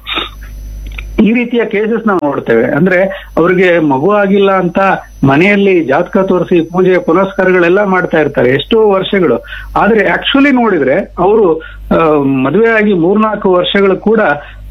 ಈ ರೀತಿಯ ಕೇಸಸ್ ನಾವು ನೋಡ್ತೇವೆ. ಅಂದ್ರೆ ಅವ್ರಿಗೆ ಮಗು ಆಗಿಲ್ಲ ಅಂತ ಮನೆಯಲ್ಲಿ ಜಾತಕ ತೋರಿಸಿ ಪೂಜೆ ಪುನಸ್ಕಾರಗಳೆಲ್ಲ ಮಾಡ್ತಾ ಇರ್ತಾರೆ ಎಷ್ಟೋ ವರ್ಷಗಳು. ಆದ್ರೆ ಆಕ್ಚುಲಿ ನೋಡಿದ್ರೆ ಅವರು ಮದುವೆ ಆಗಿ 3-4 ವರ್ಷಗಳು ಕೂಡ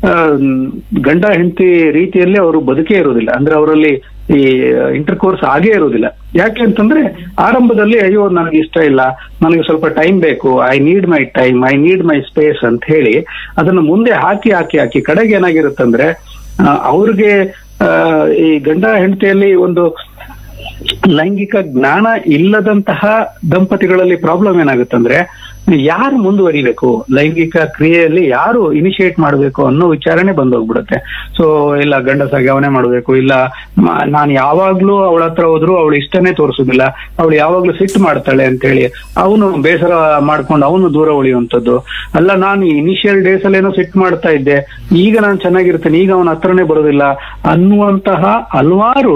ಗಂಡ ಹೆಂಡತಿ ರೀತಿಯಲ್ಲಿ ಅವರು ಬದುಕೇ ಇರುವುದಿಲ್ಲ. ಅಂದ್ರೆ ಅವರಲ್ಲಿ ಈ ಇಂಟರ್ ಕೋರ್ಸ್ ಆಗೇ ಇರುವುದಿಲ್ಲ. ಯಾಕೆ ಅಂತಂದ್ರೆ ಆರಂಭದಲ್ಲಿ ಅಯ್ಯೋ ನನಗೆ ಇಷ್ಟ ಇಲ್ಲ, ನನಗೆ ಸ್ವಲ್ಪ ಟೈಮ್ ಬೇಕು, I need my time, I need my space ಅಂತ ಹೇಳಿ ಅದನ್ನು ಮುಂದೆ ಹಾಕಿ ಕಡೆಗೆ ಏನಾಗಿರುತ್ತಂದ್ರೆ ಅವ್ರಿಗೆ ಈ ಗಂಡ ಹೆಂಡತಿಯಲ್ಲಿ ಒಂದು ಲೈಂಗಿಕ ಜ್ಞಾನ ಇಲ್ಲದಂತಹ ದಂಪತಿಗಳಲ್ಲಿ ಪ್ರಾಬ್ಲಮ್ ಏನಾಗುತ್ತಂದ್ರೆ ಯಾರು ಮುಂದುವರಿಬೇಕು, ಲೈಂಗಿಕ ಕ್ರಿಯೆಯಲ್ಲಿ ಯಾರು ಇನಿಶಿಯೇಟ್ ಮಾಡಬೇಕು ಅನ್ನೋ ವಿಚಾರಣೆ ಬಂದೋಗ್ಬಿಡುತ್ತೆ. ಸೊ ಇಲ್ಲ ಗಂಡಸಾಗಿ ಅವನೇ ಮಾಡಬೇಕು, ಇಲ್ಲ ನಾನು ಯಾವಾಗ್ಲೂ ಅವಳ ಹತ್ರ ಹೋದ್ರು ಅವಳು ಇಷ್ಟನೇ ತೋರಿಸೋದಿಲ್ಲ, ಅವಳು ಯಾವಾಗ್ಲೂ ಸಿಟ್ಟು ಮಾಡ್ತಾಳೆ ಅಂತ ಹೇಳಿ ಅವನು ಬೇಸರ ಮಾಡ್ಕೊಂಡು ಅವನು ದೂರ ಉಳಿಯುವಂಥದ್ದು. ಅಲ್ಲ ನಾನು ಇನಿಷಿಯಲ್ ಡೇಸ್ ಅಲ್ಲಿ ಏನೋ ಸಿಟ್ಟು ಮಾಡ್ತಾ ಇದ್ದೆ, ಈಗ ನಾನು ಚೆನ್ನಾಗಿರ್ತೇನೆ, ಈಗ ಅವನ ಹತ್ರನೇ ಬರೋದಿಲ್ಲ ಅನ್ನುವಂತಹ ಹಲವಾರು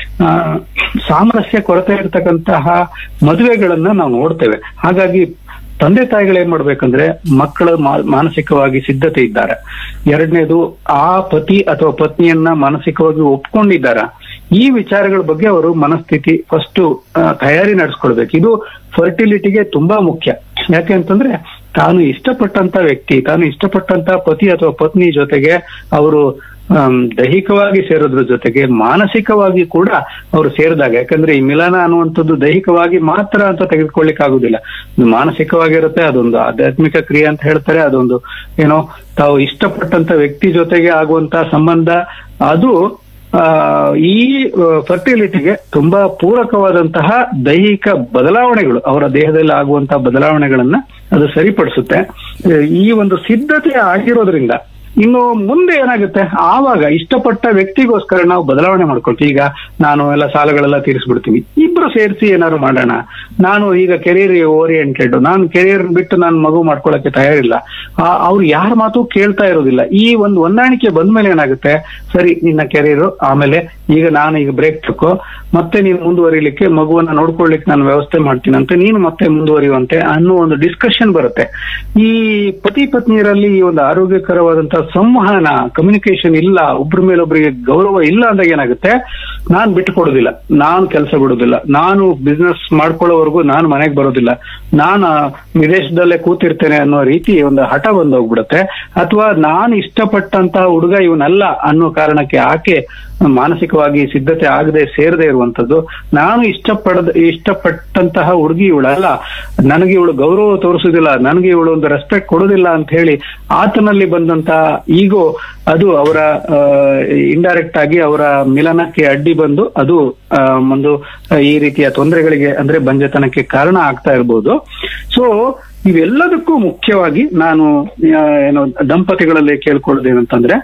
ಸಾಮರಸ್ಯ ಕೊರತೆ ಇರತಕ್ಕಂತಹ ಮದುವೆಗಳನ್ನ ನಾವು ನೋಡ್ತೇವೆ. ಹಾಗಾಗಿ ತಂದೆ ತಾಯಿಗಳೇನ್ ಮಾಡ್ಬೇಕಂದ್ರೆ ಮಕ್ಕಳ ಮಾನಸಿಕವಾಗಿ ಸಿದ್ಧತೆ ಇದ್ದಾರೆ. ಎರಡನೇದು ಆ ಪತಿ ಅಥವಾ ಪತ್ನಿಯನ್ನ ಮಾನಸಿಕವಾಗಿ ಒಪ್ಕೊಂಡಿದ್ದಾರ, ಈ ವಿಚಾರಗಳ ಬಗ್ಗೆ ಅವರು ಮನಸ್ಥಿತಿ ಫಸ್ಟ್ ತಯಾರಿ ನಡೆಸ್ಕೊಳ್ಬೇಕು. ಇದು ಫರ್ಟಿಲಿಟಿಗೆ ತುಂಬಾ ಮುಖ್ಯ. ಯಾಕೆ ಅಂತಂದ್ರೆ ತಾನು ಇಷ್ಟಪಟ್ಟಂತ ವ್ಯಕ್ತಿ, ತಾನು ಇಷ್ಟಪಟ್ಟಂತ ಪತಿ ಅಥವಾ ಪತ್ನಿ ಜೊತೆಗೆ ಅವರು ದೈಹಿಕವಾಗಿ ಸೇರೋದ್ರ ಜೊತೆಗೆ ಮಾನಸಿಕವಾಗಿ ಕೂಡ ಅವರು ಸೇರಿದಾಗ, ಯಾಕಂದ್ರೆ ಈ ಮಿಲನ ಅನ್ನುವಂಥದ್ದು ದೈಹಿಕವಾಗಿ ಮಾತ್ರ ಅಂತ ತೆಗೆದುಕೊಳ್ಳಿಕ್ ಆಗುದಿಲ್ಲ, ಮಾನಸಿಕವಾಗಿರುತ್ತೆ. ಅದೊಂದು ಆಧ್ಯಾತ್ಮಿಕ ಕ್ರಿಯೆ ಅಂತ ಹೇಳ್ತಾರೆ. ಅದೊಂದು ಏನೋ ತಾವು ಇಷ್ಟಪಟ್ಟಂತ ವ್ಯಕ್ತಿ ಜೊತೆಗೆ ಆಗುವಂತ ಸಂಬಂಧ, ಅದು ಈ ಫರ್ಟಿಲಿಟಿಗೆ ತುಂಬಾ ಪೂರಕವಾದಂತಹ ದೈಹಿಕ ಬದಲಾವಣೆಗಳು, ಅವರ ದೇಹದಲ್ಲಿ ಆಗುವಂತಹ ಬದಲಾವಣೆಗಳನ್ನ ಅದು ಸರಿಪಡಿಸುತ್ತೆ. ಈ ಒಂದು ಸಿದ್ಧತೆ ಆಗಿರೋದ್ರಿಂದ ಇನ್ನು ಮುಂದೆ ಏನಾಗುತ್ತೆ, ಆವಾಗ ಇಷ್ಟಪಟ್ಟ ವ್ಯಕ್ತಿಗೋಸ್ಕರ ನಾವು ಬದಲಾವಣೆ ಮಾಡ್ಕೊಳ್ತೀವಿ. ಈಗ ನಾನು ಎಲ್ಲ ಸಾಲಗಳೆಲ್ಲ ತೀರಿಸ್ಬಿಡ್ತೀವಿ, ಇಬ್ರು ಸೇರಿಸಿ ಏನಾದ್ರು ಮಾಡೋಣ, ನಾನು ಈಗ ಕೆರಿಯರ್ ಓರಿಯೆಂಟೆಡ್, ನಾನು ಕೆರಿಯರ್ ಬಿಟ್ಟು ನಾನು ಮಗು ಮಾಡ್ಕೊಳಕ್ಕೆ ತಯಾರಿಲ್ಲ, ಅವ್ರು ಯಾರ ಮಾತು ಕೇಳ್ತಾ ಇರೋದಿಲ್ಲ. ಈ ಒಂದು ಹೊಂದಾಣಿಕೆ ಬಂದ್ಮೇಲೆ ಏನಾಗುತ್ತೆ, ಸರಿ ನಿನ್ನ ಕೆರಿಯರ್, ಆಮೇಲೆ ಈಗ ಬ್ರೇಕ್ ತಕ್ಕೋ, ಮತ್ತೆ ನೀನು ಮುಂದುವರಿಲಿಕ್ಕೆ ಮಗುವನ್ನ ನೋಡ್ಕೊಳ್ಲಿಕ್ಕೆ ನಾನು ವ್ಯವಸ್ಥೆ ಮಾಡ್ತೀನಿ ಅಂತ ನೀನು ಮತ್ತೆ ಮುಂದುವರಿಯುವಂತೆ ಅನ್ನೋ ಒಂದು ಡಿಸ್ಕಷನ್ ಬರುತ್ತೆ. ಈ ಪತಿ ಪತ್ನಿಯರಲ್ಲಿ ಈ ಒಂದು ಆರೋಗ್ಯಕರವಾದಂತಹ ಸಂವಹನ, ಕಮ್ಯುನಿಕೇಶನ್ ಇಲ್ಲ, ಒಬ್ರ ಮೇಲೊಬ್ರಿಗೆ ಗೌರವ ಇಲ್ಲ ಅಂದಾಗ ಏನಾಗುತ್ತೆ, ನಾನ್ ಬಿಟ್ಟುಕೊಡೋದಿಲ್ಲ, ನಾನು ಕೆಲಸ ಬಿಡೋದಿಲ್ಲ, ನಾನು ಬಿಸ್ನೆಸ್ ಮಾಡ್ಕೊಳ್ಳೋವರೆಗೂ ನಾನು ಮನೆಗೆ ಬರೋದಿಲ್ಲ, ನಾನು ವಿದೇಶದಲ್ಲೇ ಕೂತಿರ್ತೇನೆ ಅನ್ನೋ ರೀತಿ ಒಂದು ಹಠ ಬಂದೋಗ್ಬಿಡುತ್ತೆ. ಅಥವಾ ನಾನು ಇಷ್ಟಪಟ್ಟಂತಹ ಹುಡುಗ ಇವನಲ್ಲ ಅನ್ನೋ ಕಾರಣಕ್ಕೆ ಆಕೆ ಮಾನಸಿಕವಾಗಿ ಸಿದ್ಧತೆ ಆಗದೆ ಸೇರದೆ ಇರುವಂತದ್ದು, ನಾನು ಇಷ್ಟಪಟ್ಟಂತಹ ಹುಡುಗಿ ಇವಳಲ್ಲ, ನನಗೆ ಇವಳು ಗೌರವ ತೋರಿಸುದಿಲ್ಲ, ನನಗೆ ಇವಳು ಒಂದು ರೆಸ್ಪೆಕ್ಟ್ ಕೊಡೋದಿಲ್ಲ ಅಂತ ಹೇಳಿ ಆತನಲ್ಲಿ ಬಂದಂತಹ ಈಗೋ ಅದು ಅವರ ಇಂಡೈರೆಕ್ಟ್ ಆಗಿ ಅವರ ಮಿಲನಕ್ಕೆ ಅಡ್ಡಿ ಬಂದು ಅದು ಒಂದು ಈ ರೀತಿಯ ತೊಂದರೆಗಳಿಗೆ ಅಂದ್ರೆ ಬಂಜೆತನಕ್ಕೆ ಕಾರಣ ಆಗ್ತಾ ಇರ್ಬೋದು. ಸೊ ಇವೆಲ್ಲದಕ್ಕೂ ಮುಖ್ಯವಾಗಿ ನಾನು ಏನು ದಂಪತಿಗಳಲ್ಲಿ ಕೇಳ್ಕೊಳ್ಳೋದೇನಂತಂದ್ರೆ,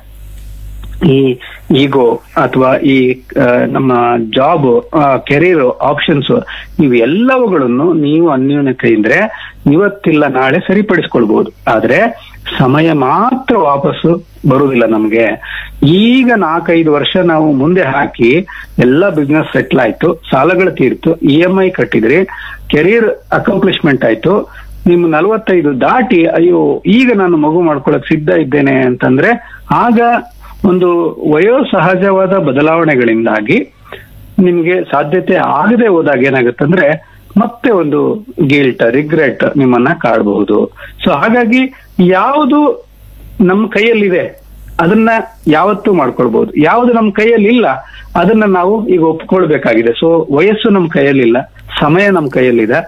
ಈ ಈಗೋ ಅಥವಾ ಈ ನಮ್ಮ ಜಾಬ್, ಕೆರಿಯರ್ ಆಪ್ಷನ್ಸ್, ಇವೆಲ್ಲವುಗಳನ್ನು ನೀವು ಅನ್ಯೂನ್ಯತೆ ಇದ್ರೆ ಇವತ್ತಿಲ್ಲ ನಾಳೆ ಸರಿಪಡಿಸ್ಕೊಳ್ಬಹುದು. ಆದ್ರೆ ಸಮಯ ಮಾತ್ರ ವಾಪಸ್ಸು ಬರುವುದಿಲ್ಲ ನಮ್ಗೆ. ಈಗ 4-5 ವರ್ಷ ನಾವು ಮುಂದೆ ಹಾಕಿ ಎಲ್ಲ ಬಿಸ್ನೆಸ್ ಸೆಟ್ಲ್ ಆಯ್ತು, ಸಾಲಗಳು ತೀರ್ತು, EMI ಕಟ್ಟಿದ್ರಿ, ಕೆರಿಯರ್ ಅಕಾಂಪ್ಲಿಷ್ಮೆಂಟ್ ಆಯ್ತು, ನಿಮ್ 45 ದಾಟಿ ಅಯ್ಯೋ ಈಗ ನಾನು ಮಗು ಮಾಡ್ಕೊಳಕ್ ಸಿದ್ಧ ಇದ್ದೇನೆ ಅಂತಂದ್ರೆ, ಆಗ ಒಂದು ವಯೋಸಹಜವಾದ ಬದಲಾವಣೆಗಳಿಂದಾಗಿ ನಿಮ್ಗೆ ಸಾಧ್ಯತೆ ಆಗದೆ ಹೋದಾಗ ಏನಾಗುತ್ತಂದ್ರೆ ಮತ್ತೆ ಒಂದು ಗಿಲ್ಟ್, ರಿಗ್ರೆಟ್ ನಿಮ್ಮನ್ನ ಕಾಡಬಹುದು. ಸೊ ಹಾಗಾಗಿ ಯಾವುದು ನಮ್ಮ ಕೈಯಲ್ಲಿದೆ ಅದನ್ನ ಯಾವತ್ತೂ ಮಾಡ್ಕೊಳ್ಬಹುದು, ಯಾವುದು ನಮ್ಮ ಕೈಯಲ್ಲಿ ಇಲ್ಲ ಅದನ್ನ ನಾವು ಈಗ ಒಪ್ಕೊಳ್ಬೇಕಾಗಿದೆ. ಸೊ ವಯಸ್ಸು ನಮ್ಮ ಕೈಯಲ್ಲಿಲ್ಲ, ಸಮಯ ನಮ್ಮ ಕೈಯಲ್ಲಿದೆ,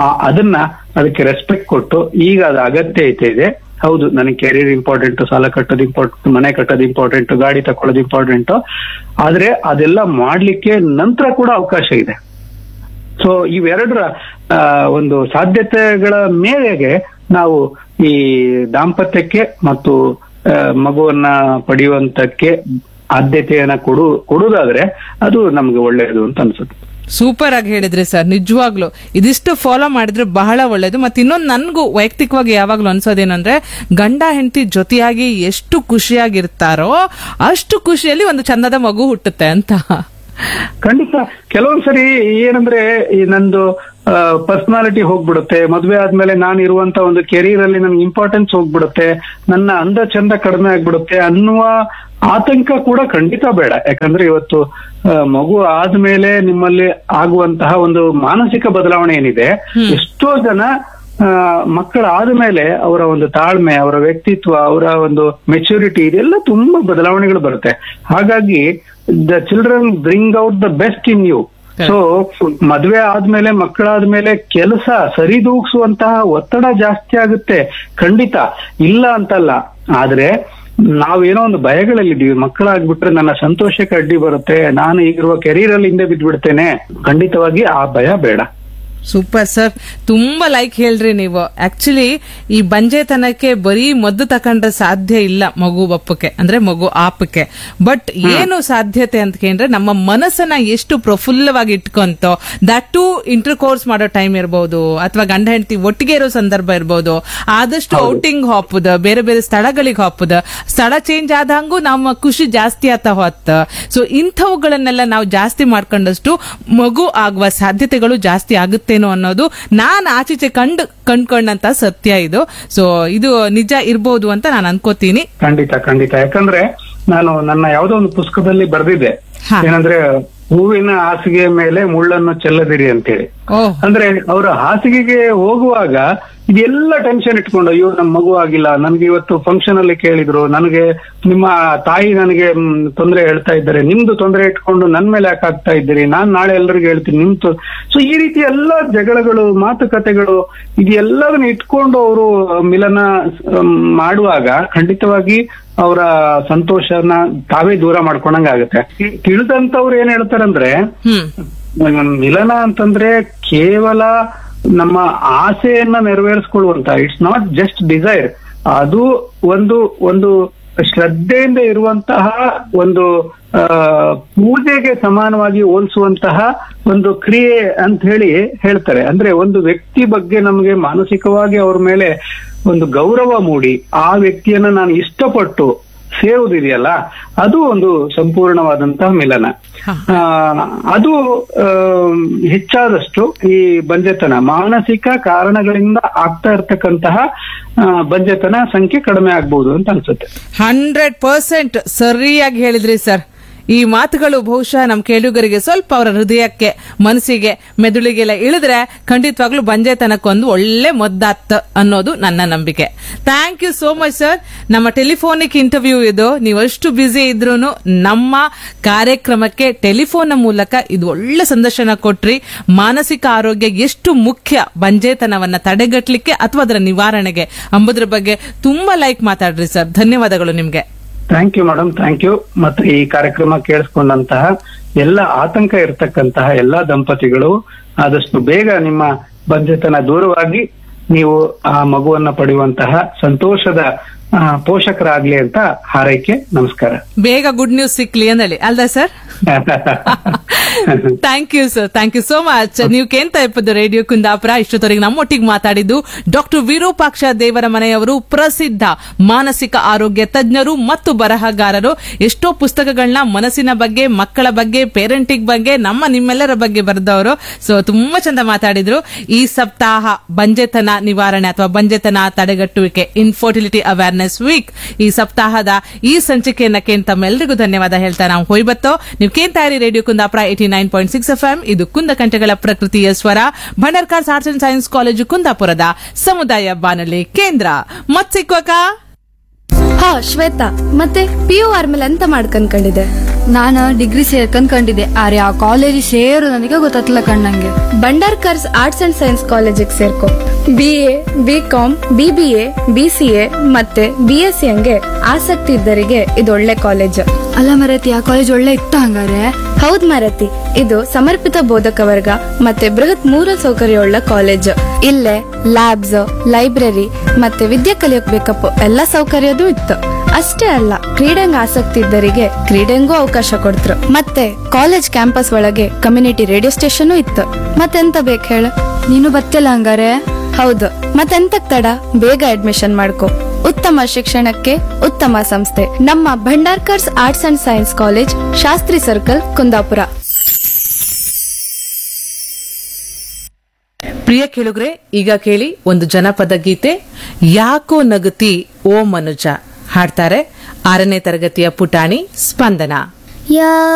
ಅದಕ್ಕೆ ರೆಸ್ಪೆಕ್ಟ್ ಕೊಟ್ಟು ಈಗ ಅದು ಅಗತ್ಯತೆ ಇದೆ. ಹೌದು, ನನಗೆ ಕೆರಿಯರ್ ಇಂಪಾರ್ಟೆಂಟ್, ಸಾಲ ಕಟ್ಟೋದು ಇಂಪಾರ್ಟೆಂಟ್, ಮನೆ ಕಟ್ಟೋದು ಇಂಪಾರ್ಟೆಂಟ್, ಗಾಡಿ ತಕೊಳ್ಳೋದು ಇಂಪಾರ್ಟೆಂಟ್, ಆದ್ರೆ ಅದೆಲ್ಲ ಮಾಡ್ಲಿಕ್ಕೆ ನಂತರ ಕೂಡ ಅವಕಾಶ ಇದೆ. ಸೊ ಇವೆರಡರ ಒಂದು ಸಾಧ್ಯತೆಗಳ ಮೇರೆಗೆ ನಾವು ಈ ದಾಂಪತ್ಯಕ್ಕೆ ಮತ್ತು ಮಗುವನ್ನ ಪಡೆಯುವಂತಕ್ಕೆ ಆದ್ಯತೆಯನ್ನ ಕೊಡುವುದಾದ್ರೆ ಅದು ನಮ್ಗೆ ಒಳ್ಳೆಯದು ಅಂತ ಅನ್ಸುತ್ತೆ. ಸೂಪರ್ ಆಗಿ ಹೇಳಿದ್ರಿ ಸರ್, ನಿಜವಾಗ್ಲು ಇದಿಷ್ಟು ಫಾಲೋ ಮಾಡಿದ್ರೆ ಬಹಳ ಒಳ್ಳೇದು. ಮತ್ತೆ ಇನ್ನೊಂದು ನನ್ಗೂ ವೈಯಕ್ತಿಕವಾಗಿ ಯಾವಾಗ್ಲೂ ಅನ್ಸೋದೇನಂದ್ರೆ, ಗಂಡ ಹೆಂಡತಿ ಜೊತೆಯಾಗಿ ಎಷ್ಟು ಖುಷಿಯಾಗಿರ್ತಾರೋ ಅಷ್ಟು ಖುಷಿಯಲ್ಲಿ ಒಂದು ಚಂದದ ಮಗು ಹುಟ್ಟುತ್ತೆ ಅಂತ. ಖಂಡಿತ. ಕೆಲವೊಂದ್ಸರಿ ಏನಂದ್ರೆ ಈ ನಂದು ಪರ್ಸನಾಲಿಟಿ ಹೋಗ್ಬಿಡುತ್ತೆ, ಮದ್ವೆ ಆದ್ಮೇಲೆ ನಾನು ಇರುವಂತ ಒಂದು ಕೆರಿಯರ್ ಅಲ್ಲಿ ನನ್ಗೆ ಇಂಪಾರ್ಟೆನ್ಸ್ ಹೋಗ್ಬಿಡುತ್ತೆ, ನನ್ನ ಅಂದ ಚಂದ ಕಡಿಮೆ ಆಗ್ಬಿಡುತ್ತೆ ಅನ್ನುವ ಆತಂಕ ಕೂಡ ಖಂಡಿತ ಬೇಡ. ಯಾಕಂದ್ರೆ ಇವತ್ತು ಮಗು ಆದ್ಮೇಲೆ ನಿಮ್ಮಲ್ಲಿ ಆಗುವಂತಹ ಒಂದು ಮಾನಸಿಕ ಬದಲಾವಣೆ ಏನಿದೆ, ಎಷ್ಟೋ ಜನ ಮಕ್ಕಳಾದ ಮೇಲೆ ಅವರ ಒಂದು ತಾಳ್ಮೆ, ಅವರ ವ್ಯಕ್ತಿತ್ವ, ಅವರ ಒಂದು ಮೆಚುರಿಟಿ ಇದೆಲ್ಲ ತುಂಬಾ ಬದಲಾವಣೆಗಳು ಬರುತ್ತೆ. ಹಾಗಾಗಿ the children bring out the best in you. So ಮದ್ವೆ ಆದ್ಮೇಲೆ ಮಕ್ಕಳಾದ್ಮೇಲೆ ಕೆಲಸ ಸರಿದೂಗಿಸುವಂತಹ ಒತ್ತಡ ಜಾಸ್ತಿ ಆಗುತ್ತೆ, ಖಂಡಿತ ಇಲ್ಲ ಅಂತಲ್ಲ. ಆದ್ರೆ ನಾವೇನೋ ಒಂದು ಭಯಗಳಲ್ಲಿದ್ದೀವಿ, ಮಕ್ಕಳಾಗ್ಬಿಟ್ರೆ ನನ್ನ ಸಂತೋಷಕ್ಕೆ ಅಡ್ಡಿ ಬರುತ್ತೆ, ನಾನು ಈಗಿರುವ ಕೆರಿಯರ್ ಅಲ್ಲಿ ಹಿಂದೆ ಬಿದ್ದ್ಬಿಡ್ತೇನೆ. ಖಂಡಿತವಾಗಿ ಆ ಭಯ ಬೇಡ. ಸೂಪರ್ ಸರ್, ತುಂಬಾ ಲೈಕ್ ಹೇಳ್ರಿ ನೀವು. ಆಕ್ಚುಲಿ ಈ ಬಂಜೆತನಕ್ಕೆ ಬರೀ ಮದ್ದು ತಕೊಂಡ್ರೆ ಸಾಧ್ಯ ಇಲ್ಲ ಮಗು ಬಪ್ಪಕ್ಕೆ, ಅಂದ್ರೆ ಮಗು ಆಪಕ್ಕೆ. ಬಟ್ ಏನು ಸಾಧ್ಯತೆ ಅಂತ ಕೇಳಿದ್ರೆ, ನಮ್ಮ ಮನಸ್ಸನ್ನ ಎಷ್ಟು ಪ್ರಫುಲ್ಲವಾಗಿ ಇಟ್ಕೊಂತೋ, ದಟ್ ಟು ಇಂಟರ್ ಕೋರ್ಸ್ ಮಾಡೋ ಟೈಮ್ ಇರ್ಬೋದು, ಅಥವಾ ಗಂಡ ಹೆಂಡತಿ ಒಟ್ಟಿಗೆ ಇರೋ ಸಂದರ್ಭ ಇರ್ಬೋದು, ಆದಷ್ಟು ಔಟಿಂಗ್ ಹಾಪುದ, ಬೇರೆ ಬೇರೆ ಸ್ಥಳಗಳಿಗೆ ಹಾಪುದ, ಸ್ಥಳ ಚೇಂಜ್ ಆದಂಗೂ ನಮ್ಮ ಖುಷಿ ಜಾಸ್ತಿ ಆತ ಹೊತ್ತ. ಸೊ ಇಂಥವುಗಳನ್ನೆಲ್ಲ ನಾವು ಜಾಸ್ತಿ ಮಾಡ್ಕೊಂಡಷ್ಟು ಮಗು ಆಗುವ ಸಾಧ್ಯತೆಗಳು ಜಾಸ್ತಿ ಆಗುತ್ತೆ ಅನ್ನೋದು ನಾನ್ ಆಚೀಚೆ ಕಂಡ್ಕೊಂಡಂತ ಸತ್ಯ ಇದು. ಸೊ ಇದು ನಿಜ ಇರ್ಬೋದು ಅಂತ ನಾನು ಅನ್ಕೋತೀನಿ. ಖಂಡಿತ. ಯಾಕಂದ್ರೆ ನಾನು ನನ್ನ ಯಾವುದೋ ಒಂದು ಪುಸ್ತಕದಲ್ಲಿ ಬರೆದಿದ್ದೆ, ಏನಂದ್ರೆ ಹೂವಿನ ಹಾಸಿಗೆ ಮೇಲೆ ಮುಳ್ಳನ್ನು ಚೆಲ್ಲದಿರಿ ಅಂತೇಳಿ. ಅಂದ್ರೆ ಅವರ ಹಾಸಿಗೆಗೆ ಹೋಗುವಾಗ ಇದೆಲ್ಲ ಟೆನ್ಷನ್ ಇಟ್ಕೊಂಡು, ಅಯ್ಯೋ ನಮ್ ಮಗು ಆಗಿಲ್ಲ, ನನ್ಗೆ ಇವತ್ತು ಫಂಕ್ಷನ್ ಅಲ್ಲಿ ಕೇಳಿದ್ರು, ನನಗೆ ನಿಮ್ಮ ತಾಯಿ ನನಗೆ ತೊಂದರೆ ಹೇಳ್ತಾ ಇದ್ದಾರೆ, ನಿಮ್ದು ತೊಂದರೆ ಇಟ್ಕೊಂಡು ನನ್ ಮೇಲೆ ಯಾಕೆ ಆಗ್ತಾ ಇದ್ದೀರಿ, ನಾನ್ ನಾಳೆ ಎಲ್ಲರಿಗೂ ಹೇಳ್ತೀನಿ ನಿಮ್ದು. ಸೊ ಈ ರೀತಿ ಎಲ್ಲ ಜಗಳಗಳು, ಮಾತುಕತೆಗಳು ಇದೆಲ್ಲದನ್ನ ಇಟ್ಕೊಂಡು ಅವರು ಮಿಲನ ಮಾಡುವಾಗ ಖಂಡಿತವಾಗಿ ಅವರ ಸಂತೋಷನ ತಾವೇ ದೂರ ಮಾಡ್ಕೊಂಡಂಗ ಆಗುತ್ತೆ. ತಿಳಿದಂತವ್ರು ಏನ್ ಹೇಳ್ತಾರಂದ್ರೆ, ಮಿಲನ ಅಂತಂದ್ರೆ ಕೇವಲ ನಮ್ಮ ಆಸೆಯನ್ನ ನೆರವೇರಿಸ್ಕೊಳ್ಳುವಂತ, ಇಟ್ಸ್ ನಾಟ್ ಜಸ್ಟ್ ಡಿಸೈರ್, ಅದು ಒಂದು ಶ್ರದ್ಧೆಯಿಂದ ಇರುವಂತಹ ಒಂದು ಪೂಜೆಗೆ ಸಮಾನವಾಗಿ ಹೋಲಿಸುವಂತಹ ಒಂದು ಕ್ರಿಯೆ ಅಂತ ಹೇಳ್ತಾರೆ. ಅಂದ್ರೆ ಒಂದು ವ್ಯಕ್ತಿ ಬಗ್ಗೆ ನಮಗೆ ಮಾನಸಿಕವಾಗಿ ಅವ್ರ ಮೇಲೆ ಒಂದು ಗೌರವ ಮೂಡಿ ಆ ವ್ಯಕ್ತಿಯನ್ನ ನಾನು ಇಷ್ಟಪಟ್ಟು ಸೇರುವುದಿದೆಯಲ್ಲ, ಅದು ಒಂದು ಸಂಪೂರ್ಣವಾದಂತಹ ಮಿಲನ. ಅದು ಹೆಚ್ಚಾದಷ್ಟು ಈ ಬಂಜೆತನ, ಮಾನಸಿಕ ಕಾರಣಗಳಿಂದ ಆಗ್ತಾ ಇರ್ತಕ್ಕಂತಹ ಬಂಜೆತನ ಸಂಖ್ಯೆ ಕಡಿಮೆ ಆಗ್ಬಹುದು ಅಂತ ಅನ್ಸುತ್ತೆ. 100% ಸರಿಯಾಗಿ ಹೇಳಿದ್ರಿ ಸರ್. ಈ ಮಾತುಗಳು ಬಹುಶಃ ನಮ್ಮ ಕೇಳುಗರಿಗೆ ಸ್ವಲ್ಪ ಅವರ ಹೃದಯಕ್ಕೆ, ಮನಸ್ಸಿಗೆ, ಮೆದುಳಿಗೆಲ್ಲ ಇಳಿದ್ರೆ ಖಂಡಿತವಾಗ್ಲೂ ಬಂಜೆತನಕ್ಕೊಂದು ಒಳ್ಳೆ ಮದ್ದಾತ್ ಅನ್ನೋದು ನನ್ನ ನಂಬಿಕೆ. Thank you so much sir. ನಮ್ಮ ಟೆಲಿಫೋನಿಕ್ ಇಂಟರ್ವ್ಯೂ ಇದು. ನೀವಷ್ಟು ಬ್ಯುಸಿ ಇದ್ರೂ ನಮ್ಮ ಕಾರ್ಯಕ್ರಮಕ್ಕೆ ಟೆಲಿಫೋನ್ ಮೂಲಕ ಇದು ಒಳ್ಳೆ ಸಂದರ್ಶನ ಕೊಟ್ರಿ. ಮಾನಸಿಕ ಆರೋಗ್ಯ ಎಷ್ಟು ಮುಖ್ಯ ಬಂಜೆತನವನ್ನ ತಡೆಗಟ್ಟಲಿಕ್ಕೆ ಅಥವಾ ಅದರ ನಿವಾರಣೆಗೆ ಎಂಬುದರ ಬಗ್ಗೆ ತುಂಬಾ ಲೈಕ್ ಮಾತಾಡ್ರಿ ಸರ್. ಧನ್ಯವಾದಗಳು ನಿಮ್ಗೆ. Thank you madam, thank you. ಮತ್ತೆ ಈ ಕಾರ್ಯಕ್ರಮ ಕೇಳಿಸ್ಕೊಂಡಂತಹ ಎಲ್ಲ ಆತಂಕ ಇರತಕ್ಕಂತಹ ಎಲ್ಲಾ ದಂಪತಿಗಳು ಆದಷ್ಟು ಬೇಗ ನಿಮ್ಮ ಬಂಜೆತನ ದೂರವಾಗಿ ನೀವು ಆ ಮಗುವನ್ನ ಪಡೆಯುವಂತಹ ಸಂತೋಷದ ಪೋಷಕರಾಗ್ಲಿ ಅಂತ ಹಾರೈಕೆ. ನಮಸ್ಕಾರ. ಬೇಗ ಗುಡ್ ನ್ಯೂಸ್ ಸಿಕ್ಲಿ ಅನ್ನಲಿ ಅಲ್ದ sir? Thank you sir, thank you so much. ನೀವು ಕೇಳ್ತಾ ಇಪ್ಪದು ರೇಡಿಯೋ ಕುಂದಾಪುರ. ಇಷ್ಟೊತ್ತವರೆಗೆ ನಮ್ಮೊಟ್ಟಿಗೆ ಮಾತಾಡಿದ್ದು ಡಾಕ್ಟರ್ ವಿರೂಪಾಕ್ಷ ದೇವರ ಮನೆಯವರು, ಪ್ರಸಿದ್ಧ ಮಾನಸಿಕ ಆರೋಗ್ಯ ತಜ್ಞರು ಮತ್ತು ಬರಹಗಾರರು. ಎಷ್ಟೋ ಪುಸ್ತಕಗಳನ್ನ ಮನಸ್ಸಿನ ಬಗ್ಗೆ, ಮಕ್ಕಳ ಬಗ್ಗೆ, ಪೇರೆಂಟಿಂಗ್ ಬಗ್ಗೆ, ನಿಮ್ಮೆಲ್ಲರ ಬಗ್ಗೆ ಬರೆದವರು. ಸೊ ತುಂಬಾ ಚಂದ ಮಾತಾಡಿದ್ರು. ಈ ಸಪ್ತಾಹ ಬಂಜೆತನ ನಿವಾರಣೆ ಅಥವಾ ಬಂಜೆತನ ತಡೆಗಟ್ಟುವಿಕೆ, ಇನ್ಫರ್ಟಿಲಿಟಿ ಅವೇರ್ನೆಸ್ ವೀಕ್, ಈ ಸಪ್ತಾಹದ ಈ ಸಂಚಿಕೆಯನ್ನ ತಮ್ಮೆಲ್ಲರಿಗೂ ಧನ್ಯವಾದ ಹೇಳ್ತಾ ನಾವು ಹೋಯ್ಬತ್ತೋ. ನೀವು ಕೇಳ್ತಾ ಇರಿ ರೇಡಿಯೋ ಕುಂದಾಪುರ 89.6 FM. ಇದು ಕುಂದಕಂಠಗಳ ಪ್ರಕೃತಿಯ ಸ್ವರ, Bhandarkars arts and science college ಕುಂದಾಪುರದ ಸಮುದಾಯ ಬಾನುಲಿ ಕೇಂದ್ರ. ಮತ್ ಸಿಕ್ವಕ ಹಾ ಶ್ವೇತಾ, ಮತ್ತೆ PU ಆದ್ಮೇಲೆ ಎಂತ ಮಾಡ್ಕಂಡ್ಕೊಂಡಿದೆ? ನಾನು ಡಿಗ್ರಿ ಸೇರ್ಕಂಡ್ಕೊಂಡಿದ್ದೆ, ಆದ್ರೆ ಆ ಕಾಲೇಜ್ ಸೇರು ನನಗೆ ಗೊತ್ತಾಗ್ತಿಲ್ಲ ಕಣ್ಣಂಗೆ. ಭಂಡಾರ್ಕಾರ್ಸ್ ಆರ್ಟ್ಸ್ ಅಂಡ್ ಸೈನ್ಸ್ ಕಾಲೇಜಿಗೆ ಸೇರ್ಕೊ. BA, BCom, BBA, BCA ಮತ್ತೆ BSc ಹಂಗೆ ಆಸಕ್ತಿ ಇದ್ದರಿಗೆ ಇದು ಒಳ್ಳೆ ಕಾಲೇಜ್. ಅಲ್ಲ ಮರತಿ, ಆ ಕಾಲೇಜ್ ಒಳ್ಳೆ ಇತ್ತ ಹಂಗಾರೆ? ಹೌದ್ ಮರತಿ, ಇದು ಸಮರ್ಪಿತ ಬೋಧಕ ವರ್ಗ ಮತ್ತೆ ಬೃಹತ್ ಮೂಲ ಸೌಕರ್ಯವುಳ್ಳ ಕಾಲೇಜ್. ಇಲ್ಲೇ ಲ್ಯಾಬ್ಸ್, ಲೈಬ್ರರಿ ಮತ್ತೆ ವಿದ್ಯೆ ಕಲಿಯೋಕ್ ಬೇಕಪ್ಪ ಎಲ್ಲ ಸೌಕರ್ಯದೂ ಇತ್ತು. ಅಷ್ಟೇ ಅಲ್ಲ ಕ್ರೀಡೆಂಗ್ ಆಸಕ್ತಿ ಇದ್ದರಿಗೆ ಕ್ರೀಡೆಂಗೂ ಅವಕಾಶ ಕೊಡ್ತ್ರು. ಮತ್ತೆ ಕಾಲೇಜ್ ಕ್ಯಾಂಪಸ್ ಒಳಗೆ ಕಮ್ಯುನಿಟಿ ರೇಡಿಯೋ ಸ್ಟೇಷನ್ ಇತ್ತು. ಮತ್ತೆಂತ ಬೇಕು ಹೇಳು? ನೀನು ಬತ್ತಿಲ್ಲ ಹಂಗಾರೆ? ಹೌದು, ಮತ್ತೆಂತಕ್ ತಡ? ಬೇಗ ಅಡ್ಮಿಷನ್ ಮಾಡ್ಕೊ. ಉತ್ತಮ ಶಿಕ್ಷಣಕ್ಕೆ ಉತ್ತಮ ಸಂಸ್ಥೆ ನಮ್ಮ Bhandarkar's arts and science college, Shastri circle, Kundapura. ಪ್ರಿಯ ಕೇಳುಗ್ರೆ, ಈಗ ಕೇಳಿ ಒಂದು ಜನಪದ ಗೀತೆ, ಯಾಕೋ ನಗುತ್ತಿ ಓ ಮನುಜ. ಹಾಡ್ತಾರೆ 6ನೇ ತರಗತಿಯ ಪುಟಾಣಿ ಸ್ಪಂದನ.